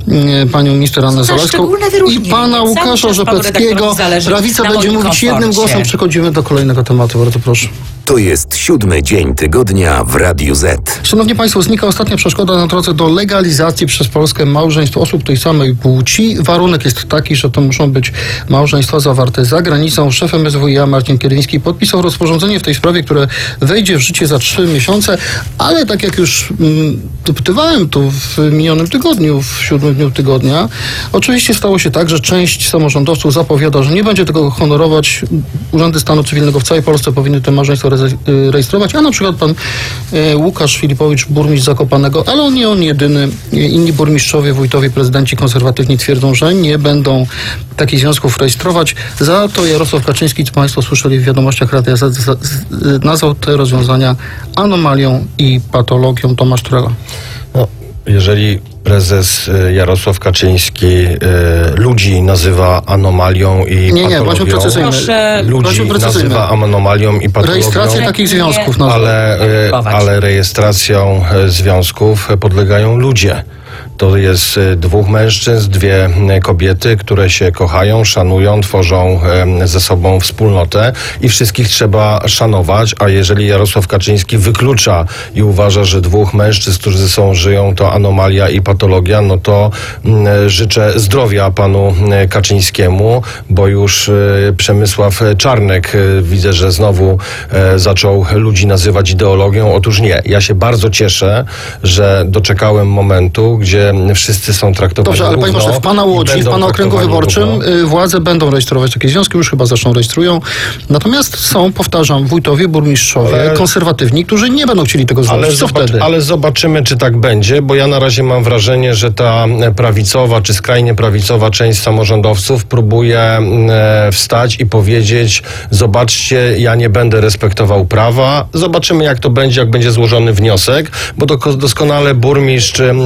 S2: e, panią minister Annę
S3: za
S2: Zalewską
S3: szczególne
S2: i
S3: wyróżnienie.
S2: pana
S3: Cały
S2: Łukasza
S3: czas panu
S2: Rzepeckiego.
S3: redaktorowi zależy
S2: Prawica
S3: na
S2: będzie
S3: moim
S2: mówić jednym
S3: komforcie.
S2: głosem. Przechodzimy do kolejnego tematu. Bardzo proszę.
S7: To jest siódmy dzień tygodnia w Radiu Z.
S2: Szanowni Państwo, znika ostatnia przeszkoda na drodze do legalizacji przez Polskę małżeństw osób tej samej płci. Warunek jest taki, że to muszą być małżeństwa zawarte za granicą. Szef M S W i A Marcin Kierwiński podpisał rozporządzenie w tej sprawie, które wejdzie w życie za trzy miesiące, ale tak jak już mm, dopytywałem tu w minionym tygodniu, w siódmym dniu tygodnia, oczywiście stało się tak, że część samorządowców zapowiada, że nie będzie tego honorować. Urzędy Stanu Cywilnego w całej Polsce powinny te małżeństwa re- rejestrować, a na przykład pan e, Łukasz Filipowicz, burmistrz Zakopanego, ale on nie on jedyny. E, Inni burmistrzowie, wójtowie, prezydenci konserwatywni twierdzą, że nie będą takich związków rejestrować. Za to Jarosław Kaczyński, co państwo słyszeli w wiadomościach Radia Z, z, z, nazwał te rozwiązania anomalią i patologią. Tomasz Trela.
S1: No, jeżeli prezes y, Jarosław Kaczyński y, ludzi nazywa anomalią i
S2: Nie, nie,
S1: patologią,
S2: bądźmy precyzyjni.
S3: Proszę-
S1: ludzi
S2: Bądźmy precyzyjni.
S1: nazywa anomalią i patologią,
S2: Rejestracja takich związków nazwał.
S1: ale, y,
S3: Chować.
S1: ale rejestracją y, związków y, podlegają ludzie. To jest y, dwóch mężczyzn, dwie y, kobiety, które się kochają, szanują, tworzą y, ze sobą wspólnotę i wszystkich trzeba szanować, a jeżeli Jarosław Kaczyński wyklucza i uważa, że dwóch mężczyzn, którzy ze sobą żyją, to anomalia i patologia, no to y, życzę zdrowia panu y, Kaczyńskiemu, bo już y, Przemysław Czarnek y, widzę, że znowu y, zaczął ludzi nazywać ideologią. Otóż nie. Ja się bardzo cieszę, że doczekałem momentu, gdzie wszyscy są traktowani
S2: Dobrze, ale panie
S1: równo
S2: pośle, w pana
S1: i
S2: Łodzi, w
S1: będą
S2: pana okręgu
S1: traktowani
S2: wyborczym
S1: równo.
S2: y, władze będą rejestrować takie związki, już chyba zaczną rejestrują. Natomiast są, powtarzam, wójtowie, burmistrzowie,
S1: Ale-
S2: konserwatywni, którzy nie będą chcieli tego zrobić.
S1: Ale,
S2: Co
S1: zobacz,
S2: wtedy?
S1: ale zobaczymy, czy tak będzie, bo ja na razie mam wrażenie, że ta prawicowa, czy skrajnie prawicowa część samorządowców próbuje e, wstać i powiedzieć: zobaczcie, ja nie będę respektował prawa. Zobaczymy, jak to będzie, jak będzie złożony wniosek, bo to doskonale burmistrz e, wie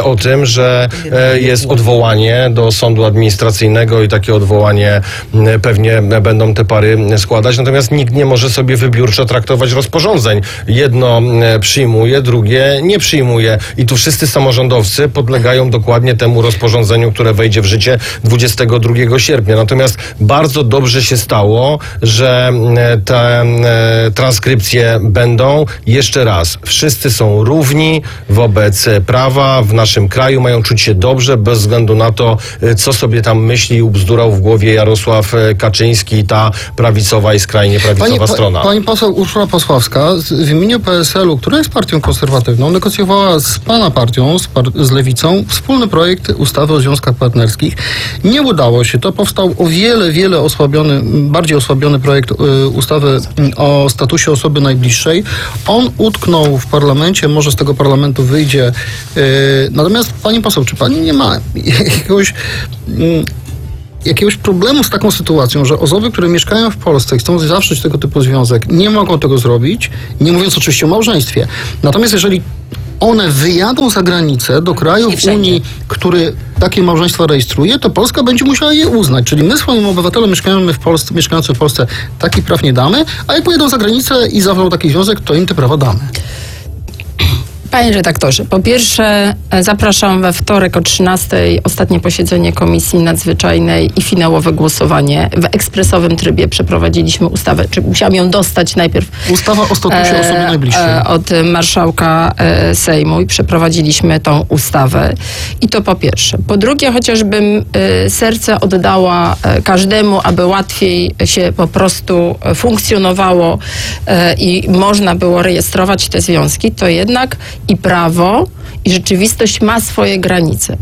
S1: wie o tym, że e, jest odwołanie do sądu administracyjnego i takie odwołanie m, pewnie będą te pary składać, natomiast nikt nie może sobie wybiórczo traktować rozporządzeń. Jedno m, przyjmuje, drugie nie przyjmuje i tu wszyscy samorządowcy podlegają dokładnie temu rozporządzeniu, które wejdzie w życie dwudziestego drugiego sierpnia. Natomiast bardzo dobrze się stało, że m, te m, transkrypcje będą. Jeszcze raz, wszyscy są równi wobec prawa w naszym kraju, mają czuć się dobrze, bez względu na to, co sobie tam myśli i ubzdurał w głowie Jarosław Kaczyński i ta prawicowa i skrajnie prawicowa
S2: pani,
S1: strona.
S2: Pa, pani poseł Urszula Pasławska w imieniu P S L u, która jest partią konserwatywną, negocjowała z pana partią, z, par, z Lewicą, wspólny projekt ustawy o związkach partnerskich. Nie udało się. To powstał o wiele, wiele osłabiony, bardziej osłabiony projekt y, ustawy o statusie osoby najbliższej. On utknął w parlamencie, może z tego parlamentu wyjdzie. Yy, natomiast pani poseł, czy pani nie ma jakiegoś, yy, jakiegoś problemu z taką sytuacją, że osoby, które mieszkają w Polsce i chcą zawrzeć tego typu związek, nie mogą tego zrobić, nie mówiąc oczywiście o małżeństwie. Natomiast jeżeli one wyjadą za granicę do kraju w Unii, który takie małżeństwa rejestruje, to Polska będzie musiała je uznać. Czyli my swoim obywatelom mieszkającym w Polsce, mieszkającym w Polsce takich praw nie damy, a jak pojedą za granicę i zawrą taki związek, to im te prawa damy.
S4: Panie redaktorze, po pierwsze zapraszam we wtorek o trzynastej ostatnie posiedzenie Komisji Nadzwyczajnej i finałowe głosowanie. W ekspresowym trybie przeprowadziliśmy ustawę, czy musiałam ją dostać najpierw
S2: Ustawa o statusie osoby najbliższej.
S4: E, od marszałka e, Sejmu i przeprowadziliśmy tą ustawę. I to po pierwsze. Po drugie, chociażbym e, serce oddała e, każdemu, aby łatwiej się po prostu funkcjonowało e, i można było rejestrować te związki, to jednak i prawo, i rzeczywistość ma swoje granice.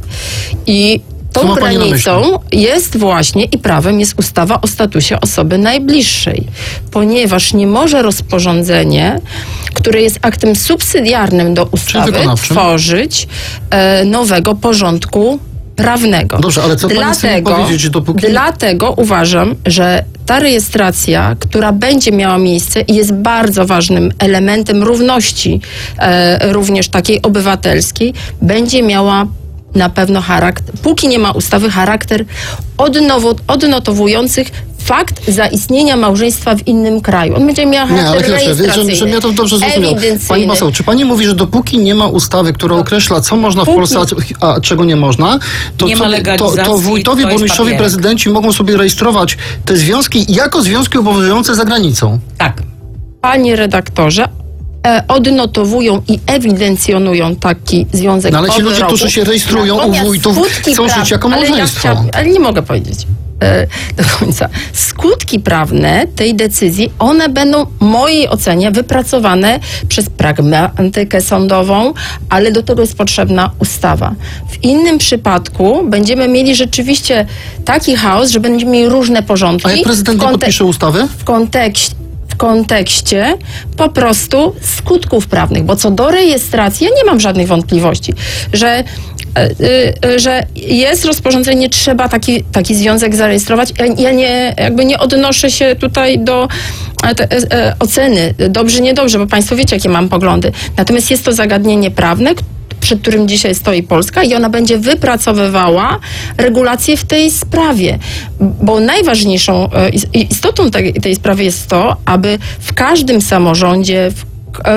S4: I tą granicą jest właśnie i prawem jest ustawa o statusie osoby najbliższej, ponieważ nie może rozporządzenie, które jest aktem subsydiarnym do ustawy, tworzyć e, nowego porządku prawnego.
S2: Dobrze, ale co
S4: dlatego,
S2: pani powiedzieć, dopóki...
S4: dlatego uważam, że ta rejestracja, która będzie miała miejsce i jest bardzo ważnym elementem równości, e, również takiej obywatelskiej, będzie miała na pewno charakter, póki nie ma ustawy, charakter odnowo, odnotowujących fakt zaistnienia małżeństwa w innym kraju. On będzie miał charakter
S2: nie, ale rejestracyjny. Że, że ja to dobrze zrozumiał. Pani poseł, czy pani mówi, że dopóki nie ma ustawy, która określa, co można w Polsce, a, a czego nie można, to,
S3: nie
S2: co,
S3: ma
S2: to, to wójtowie,
S3: to
S2: burmistrzowie, prezydenci mogą sobie rejestrować te związki jako związki obowiązujące za granicą?
S3: Tak.
S4: Panie redaktorze, E, odnotowują i ewidencjonują taki związek.
S2: No ale ci ludzie, którzy się rejestrują
S4: Natomiast
S2: u wójtów, chcą
S4: praw...
S2: żyć jako
S4: ale
S2: małżeństwo.
S4: Ja chciałam, ale nie mogę powiedzieć e, do końca. Skutki prawne tej decyzji, one będą w mojej ocenie wypracowane przez pragmatykę sądową, ale do tego jest potrzebna ustawa. W innym przypadku będziemy mieli rzeczywiście taki chaos, że będziemy mieli różne porządki.
S2: A jak prezydent nie podpisze ustawy?
S4: W kontekście w kontekście po prostu skutków prawnych, bo co do rejestracji, ja nie mam żadnych wątpliwości, że, yy, że jest rozporządzenie, trzeba taki, taki związek zarejestrować. Ja, ja nie, jakby nie odnoszę się tutaj do te, e, oceny dobrze, niedobrze, bo państwo wiecie, jakie mam poglądy. Natomiast jest to zagadnienie prawne, przed którym dzisiaj stoi Polska i ona będzie wypracowywała regulacje w tej sprawie. Bo najważniejszą istotą tej, tej sprawy jest to, aby w każdym samorządzie, w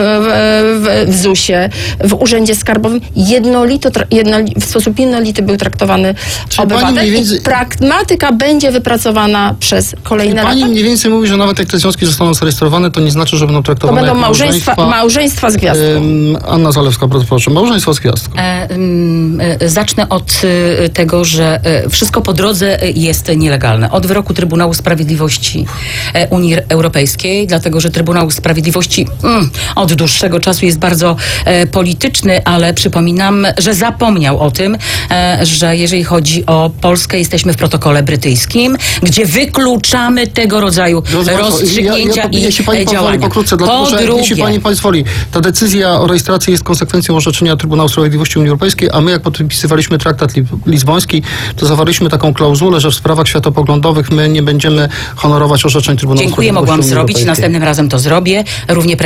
S4: W, w zusie, w Urzędzie Skarbowym jednolito, jednoli, w sposób jednolity był traktowany Czy obywatel więcej... i pragmatyka będzie wypracowana przez kolejne
S2: lata. Pani mniej więcej mówi, że nawet jak te związki zostaną zarejestrowane, to nie znaczy, że będą traktowane
S4: to będą
S2: jak
S4: małżeństwa,
S2: małżeństwa,
S4: małżeństwa z gwiazdką.
S2: Um, Anna Zalewska, bardzo proszę. Małżeństwo z gwiazdką.
S3: E, e, zacznę od e, tego, że e, wszystko po drodze jest nielegalne. Od wyroku Trybunału Sprawiedliwości e, Unii Europejskiej, dlatego, że Trybunał Sprawiedliwości mm, od dłuższego czasu jest bardzo e, polityczny, ale przypominam, że zapomniał o tym, e, że jeżeli chodzi o Polskę, jesteśmy w protokole brytyjskim, gdzie wykluczamy tego rodzaju
S2: Drodzy
S3: rozstrzygnięcia
S2: ja, ja, ja, jeśli pani
S3: i
S2: pozwoli,
S3: działania.
S2: Pokrótce, dlatego, że
S3: drugie,
S2: jeśli pani pozwoli, ta decyzja o rejestracji jest konsekwencją orzeczenia Trybunału Sprawiedliwości Unii Europejskiej, a my jak podpisywaliśmy traktat li, lizboński, to zawarliśmy taką klauzulę, że w sprawach światopoglądowych my nie będziemy honorować orzeczeń Trybunału
S3: Dziękuję,
S2: Sprawiedliwości
S3: mogłam
S2: Unii
S3: zrobić,
S2: Europejskiej.
S3: następnym razem to zrobię, równie precyzyjnie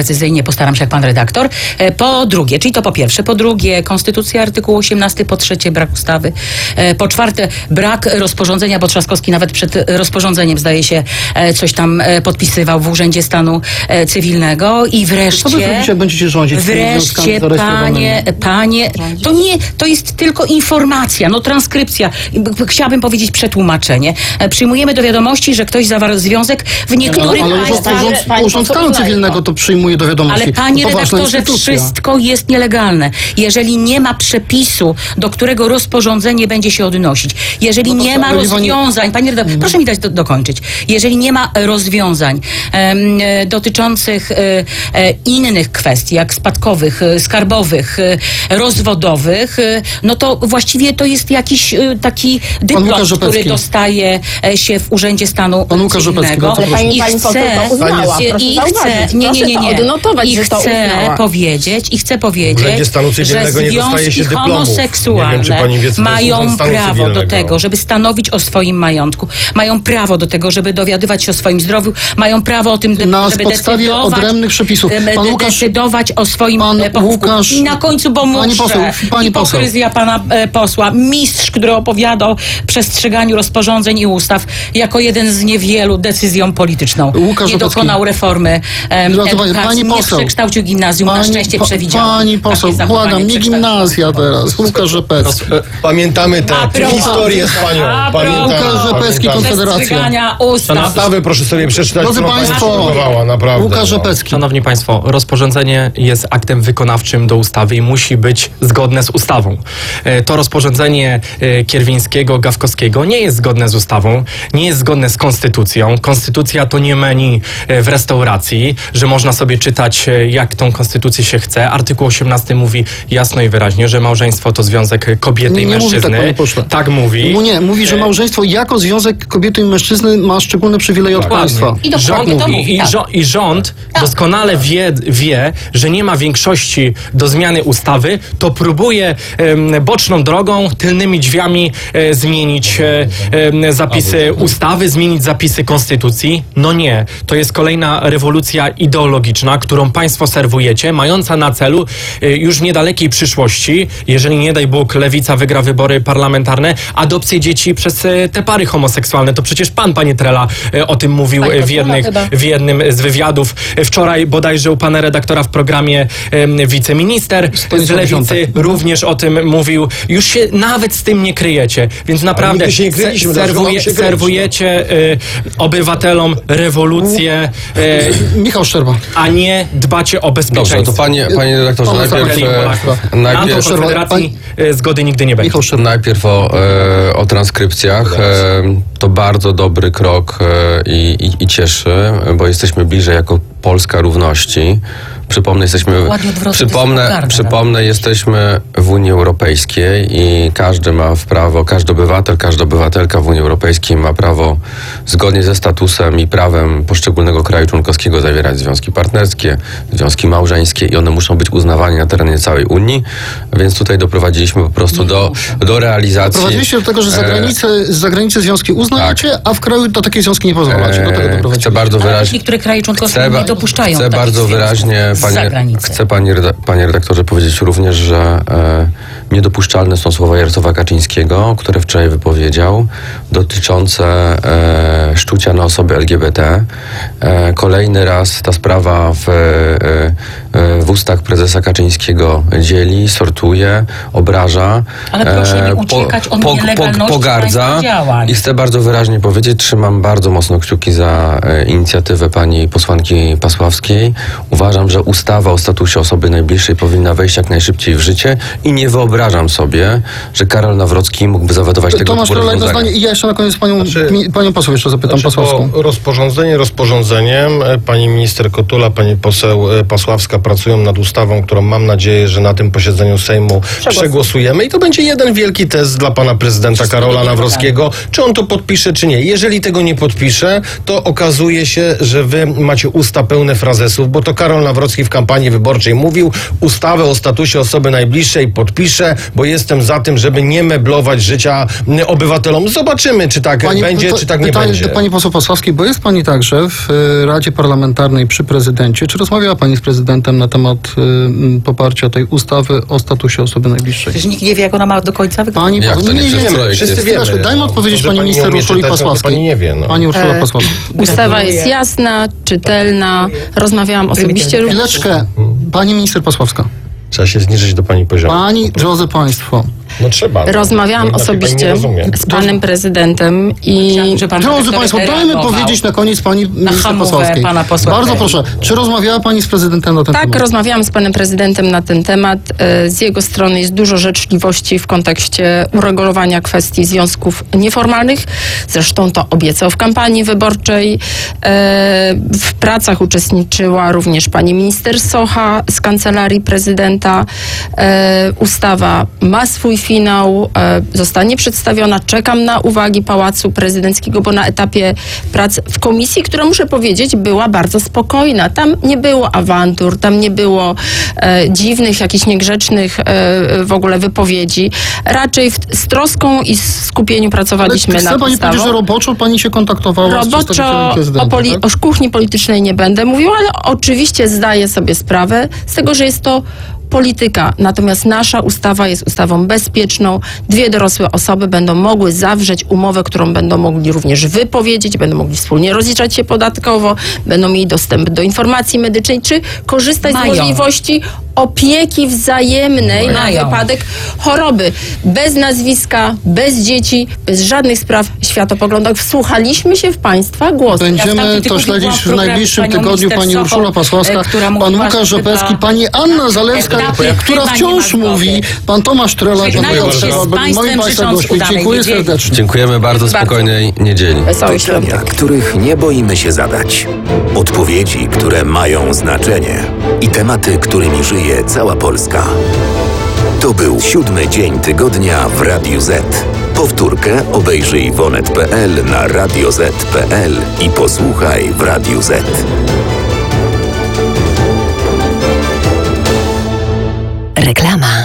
S3: postaram się jak pan redaktor. E, po drugie, czyli to po pierwsze, po drugie konstytucja artykuł osiemnasty, po trzecie brak ustawy, e, po czwarte brak rozporządzenia, bo Trzaskowski nawet przed rozporządzeniem zdaje się e, coś tam e, podpisywał w Urzędzie Stanu e, Cywilnego i wreszcie...
S2: Co wy zrobicie, jak będziecie rządzić?
S3: Wreszcie, panie, panie, to nie, to jest tylko informacja, no transkrypcja. Chciałabym powiedzieć przetłumaczenie. E, Przyjmujemy do wiadomości, że ktoś zawarł związek w niektórych
S2: Ale Urząd,
S3: państwach.
S2: urząd, urząd Stanu Cywilnego to przyjmuje do wiadomości.
S3: Ale panie
S2: To poważna
S3: redaktorze,
S2: instytucja.
S3: wszystko jest nielegalne. Jeżeli nie ma przepisu, do którego rozporządzenie będzie się odnosić, jeżeli
S2: No to
S3: nie ma
S2: sprawiedliwanie-
S3: rozwiązań, panie redaktorze, proszę mi dać do, dokończyć, jeżeli nie ma rozwiązań em, e, dotyczących e, e, innych kwestii, jak spadkowych, e, skarbowych, e, rozwodowych, e, no to właściwie to jest jakiś e, taki dyplom,
S2: Łukasz
S3: który
S2: Rzepecki.
S3: dostaje e, się w Urzędzie Stanu
S2: Pan Łukasz Rzepecki,
S3: Cywilnego.
S2: bardzo proszę.
S4: Pani-
S3: I
S4: pani poseł
S3: chcę,
S4: to uznała,
S3: i-
S4: proszę
S3: i
S4: zauważyć.
S3: chcę, nie, nie, nie,
S4: Proszę to
S3: nie.
S4: odnotować,
S3: I
S4: że to
S3: chcę
S4: uznała.
S3: powiedzieć, i chcę powiedzieć,
S1: Urzędzie Stanu Cywilnego
S3: że
S1: nie dostaje się
S3: związki
S1: dyplomów.
S3: homoseksualne
S1: Nie wiem, czy pani wie, co to jest
S3: mają
S1: Urząd Stanu
S3: prawo do
S1: Cywilnego.
S3: tego, żeby stanowić o swoim majątku, mają prawo do tego, żeby dowiadywać się o swoim zdrowiu, mają prawo o tym, de-
S2: Na
S3: żeby
S2: podstawie
S3: decydować,
S2: odrębnych przepisów.
S3: em,
S2: Pan
S3: de-
S2: Łukasz-
S3: decydować o swoim
S2: pan
S3: e, pochówku.
S2: Łukasz-
S3: I na końcu, bo muszę,
S2: Pani poseł, pani poseł.
S3: hipokryzja pana e, posła, mistrz, który opowiada o przestrzeganiu rozporządzeń i ustaw jako jeden z niewielu decyzją polityczną.
S2: Łukasz
S3: nie
S2: Rzepecki.
S3: dokonał reformy em,
S2: Drodzy panie,
S3: edukacji,
S2: pani
S3: nie
S2: poseł.
S3: przekształcił gimnazjum, na szczęście
S2: pa-
S3: przewidział.
S2: Pani poseł,
S3: takie zachowanie
S2: błagam, nie
S3: przekształcenia.
S2: gimnazja teraz. Łukasz Rzepecki.
S1: Pamiętamy
S3: A
S1: tę
S3: propos-
S1: historię z panią.
S3: A
S1: Pamiętam,
S3: propos
S2: Łukasz Rzepecki,
S1: pamiętam.
S2: Konfederacja.
S3: Przestrzegania ustaw.
S1: Ustawy proszę sobie przeczytać,
S2: Drodzy
S1: którą pani
S2: państwo,
S1: przygotowała, naprawdę.
S2: Łukasz
S1: no.
S2: Rzepecki.
S6: Szanowni Państwo, rozporządzenie jest aktem wykonawczym do ustawy i musi być zgodne z ustawą. E, To rozporządzenie e, Kierwińskiego, Gawkowskiego nie jest zgodne z ustawą, nie jest zgodne z konstytucją. Konstytucja to nie menu e, w restauracji, że można sobie czytać, e, jak tą konstytucję się chce. Artykuł osiemnasty mówi jasno i wyraźnie, że małżeństwo to związek kobiety
S2: Nie,
S6: i
S2: nie mówi
S6: mężczyzny.
S2: tak, panie pośle.
S6: Tak mówi.
S2: Mu nie, mówi, że małżeństwo jako związek kobiety i mężczyzny ma szczególne przywileje od
S6: Dokładnie.
S2: państwa.
S3: I dokładnie
S6: Rząd,
S3: to
S6: i,
S3: mówi,
S6: i,
S3: tak.
S6: żo- I rząd doskonale wie, wie, że nie ma większości do zmiany ustawy, to próbuje em, boczną drogą, tylnymi drzwiami e, zmienić e, em, zapisy ustawy, zmienić zapisy konstytucji. No nie. To jest kolejna rewolucja ideologiczna, którą państwo serwujecie, mająca na celu e, już w niedalekiej przyszłości, jeżeli nie daj Bóg lewica wygra wybory parlamentarne, adopcję dzieci przez e, te pary homoseksualne. To przecież pan, panie Trela, e, o tym mówił
S3: Pani
S6: e, w
S3: Koszula
S6: jednych,
S3: chyba.
S6: w jednym z wywiadów. Wczoraj bodajże u pana redaktora w programie em, wiceminister z
S2: Stanisław
S6: Lewicy
S2: Ziątek.
S6: również o tym mówił. Już się nawet z tym nie kryjecie, więc naprawdę
S1: nigdy się nie kryliśmy,
S6: se-
S1: dlaczego mamy się kryć,
S6: serwujecie y, obywatelom rewolucję, y,
S2: Michał Szczerba.
S6: a nie dbacie o
S5: Dobrze,
S6: bezpieczeństwo.
S5: to panie, panie redaktorze,
S2: Pan
S5: najpierw,
S6: Izraeli i
S5: e,
S6: Polaków. Na to
S5: najpierw,
S6: Konfederacji y, zgody nigdy nie będzie.
S2: Michał Szczerba.
S5: najpierw o, e, o transkrypcjach. E, to bardzo dobry krok e, i, i, i cieszy, bo jesteśmy bliżej jako Polska równości. Przypomnę, jesteśmy,
S3: Dokładnie odwrotnie, to jest
S5: przypomnę,
S3: pogarda,
S5: przypomnę, jesteśmy w Unii Europejskiej i każdy ma w prawo, każdy obywatel, każda obywatelka w Unii Europejskiej ma prawo zgodnie ze statusem i prawem poszczególnego kraju członkowskiego zawierać związki partnerskie, związki małżeńskie i one muszą być uznawane na terenie całej Unii, więc tutaj doprowadziliśmy po prostu do, do realizacji.
S2: Prowadziliście do tego, że za
S5: e,
S2: granicę, z zagranicy związki uznajecie, a w kraju do takiej związki nie pozwalacie. Do tego
S5: e, Chcę
S2: doprowadziliście.
S5: bardzo
S3: Ale
S5: wyraźnie.
S3: niektóre kraje członkowskie
S5: Chcę ba-
S3: nie dopuszczają
S5: Chcę
S3: takich
S5: bardzo
S3: związków
S5: wyraźnie,
S3: z
S5: panie,
S3: zagranicy.
S5: chcę panie, reda- panie redaktorze powiedzieć również, że e, niedopuszczalne są słowa Jarosława Kaczyńskiego, które wczoraj wypowiedział, dotyczące e, szczucia na osoby L G B T. E, kolejny raz ta sprawa w, e, e, w ustach prezesa Kaczyńskiego dzieli, sortuje, obraża.
S3: Ale proszę nie uciekać od nielegalności
S5: pogardza.
S3: państwa działań.
S5: I chcę bardzo wyraźnie powiedzieć, trzymam bardzo mocno kciuki za e, inicjatywę pani posłanki Pasławskiej. Uważam, że ustawa o statusie osoby najbliższej powinna wejść jak najszybciej w życie i nie wyobrażam sobie, że Karol Nawrocki mógłby zawedować tego
S2: Tomasz
S5: typu
S2: Krola, jedno
S5: rozwiązania.
S2: zdanie i ja jeszcze na koniec panią,
S1: Znaczy-
S2: mi, panią poseł jeszcze zapytam,
S1: Znaczy,
S2: Pasławską.
S1: bo rozporządzenie rozporządzeniem. E, Pani minister Kotula, pani poseł e, Pasławska pracują nad ustawą, którą mam nadzieję, że na tym posiedzeniu Sejmu przegłosujemy i to będzie jeden wielki test dla pana prezydenta Karola Nawrockiego, czy on to podpisze, czy nie. Jeżeli tego nie podpisze, to okazuje się, że wy macie usta pełne frazesów, bo to Karol Nawrocki w kampanii wyborczej mówił, ustawę o statusie osoby najbliższej podpisze, popiszę, bo jestem za tym, żeby nie meblować życia mm, obywatelom. Zobaczymy, czy tak
S2: Pani,
S1: będzie,
S2: to,
S1: czy tak nie
S2: pytanie
S1: będzie.
S2: do pani poseł Pasławskiej, bo jest pani także w y, Radzie Parlamentarnej przy prezydencie. Czy rozmawiała pani z prezydentem na temat y, poparcia tej ustawy o statusie osoby najbliższej?
S3: Przecież nikt nie wie, jak ona ma do końca wyglądać.
S2: Pani
S5: Jak
S2: poseł,
S5: to nie
S2: nie, nie,
S5: wszyscy
S2: nie,
S5: wiemy?
S1: Wszyscy
S2: Chwileczkę,
S1: wiemy.
S2: dajmy
S1: No.
S2: odpowiedzieć
S1: To, że
S2: pani
S1: pani nie
S2: minister
S1: umie
S2: Urszuli
S1: czytać, no to
S2: Pasławskiej.
S1: pani nie wie, no.
S2: Pani Urszula
S4: E,
S2: Pasławska.
S4: Ustawa jest jasna, czytelna. Rozmawiałam osobiście również.
S2: Chwileczkę, pani minister Pasławska.
S1: Trzeba się zniżyć do pani poziomu.
S2: Pani, drodzy państwo,
S1: No trzeba. no.
S4: Rozmawiałam
S1: Inaczej pani nie
S4: osobiście
S1: rozumie.
S4: z panem prezydentem i
S3: Że pan
S2: drodzy
S3: redaktor
S2: państwo, dajmy
S3: reagował
S2: powiedzieć na koniec pani minister
S3: hamowę
S2: Pasławskiej.
S3: pana posła
S2: Bardzo
S3: Krajewskiego.
S2: proszę, czy rozmawiała pani z prezydentem na ten
S4: tak,
S2: temat?
S4: rozmawiałam z panem prezydentem na ten temat. E, Z jego strony jest dużo życzliwości w kontekście uregulowania kwestii związków nieformalnych. Zresztą to obiecał w kampanii wyborczej. E, W pracach uczestniczyła również pani minister Socha z kancelarii prezydenta. E, Ustawa ma swój finał, e, zostanie przedstawiona. Czekam na uwagi Pałacu Prezydenckiego, bo na etapie prac w komisji, która, muszę powiedzieć, była bardzo spokojna. Tam nie było awantur, tam nie było e, dziwnych, jakichś niegrzecznych e, w ogóle wypowiedzi. Raczej w, z troską i z skupieniu
S2: Ale
S4: pracowaliśmy
S2: chce
S4: nad
S2: pani
S4: ustawą.
S2: powiedzieć, że roboczo pani się kontaktowała z
S4: Roboczo
S2: przedstawicielem prezydenta,
S4: o, poli-
S2: tak?
S4: o kuchni politycznej nie będę mówiła, ale oczywiście zdaję sobie sprawę z tego, że jest to polityka. Natomiast nasza ustawa jest ustawą bezpieczną. Dwie dorosłe osoby będą mogły zawrzeć umowę, którą będą mogli również wypowiedzieć, będą mogli wspólnie rozliczać się podatkowo, będą mieli dostęp do informacji medycznej, czy korzystać
S3: Mają.
S4: z możliwości opieki wzajemnej na
S3: Mają.
S4: wypadek choroby. Bez nazwiska, bez dzieci, bez żadnych spraw światopoglądowych. Wsłuchaliśmy się w państwa głosy.
S3: Ja w
S2: Będziemy
S3: tamtym
S2: to
S3: tygodniu
S2: śledzić
S3: byłam
S2: w
S3: programie
S2: najbliższym
S3: z panią
S2: tygodniu.
S3: minister
S2: Pani
S3: Sochą,
S2: Urszula Pasławska,
S3: e, która
S2: pan
S3: mówiła,
S2: Łukasz
S3: że
S2: Rzepecki,
S3: chyba
S2: pani Anna
S3: na
S2: Zalewska,
S3: etapie
S2: która
S3: chyba nie
S2: wciąż
S3: ma zgody.
S2: mówi, pan Tomasz Trela, pan
S3: Żegnając
S2: Tomasz
S3: się
S2: Trela,
S3: z
S2: moi
S3: państwem,
S2: państwa
S3: życząc
S2: gośćmi.
S3: udanej
S2: Dziękuję
S3: niedzieli.
S2: serdecznie.
S5: Dziękujemy bardzo,
S4: Bardzo.
S5: spokojnej niedzieli.
S4: Wesołych świąt.
S7: Pytania, których nie boimy się zadać. Odpowiedzi, które mają znaczenie. I tematy, którymi żyje cała Polska. To był siódmy dzień tygodnia w Radiu Z. Powtórkę obejrzyj w onet kropka pe el, na radio zet kropka pe el i posłuchaj w Radiu Z.
S9: Reklama.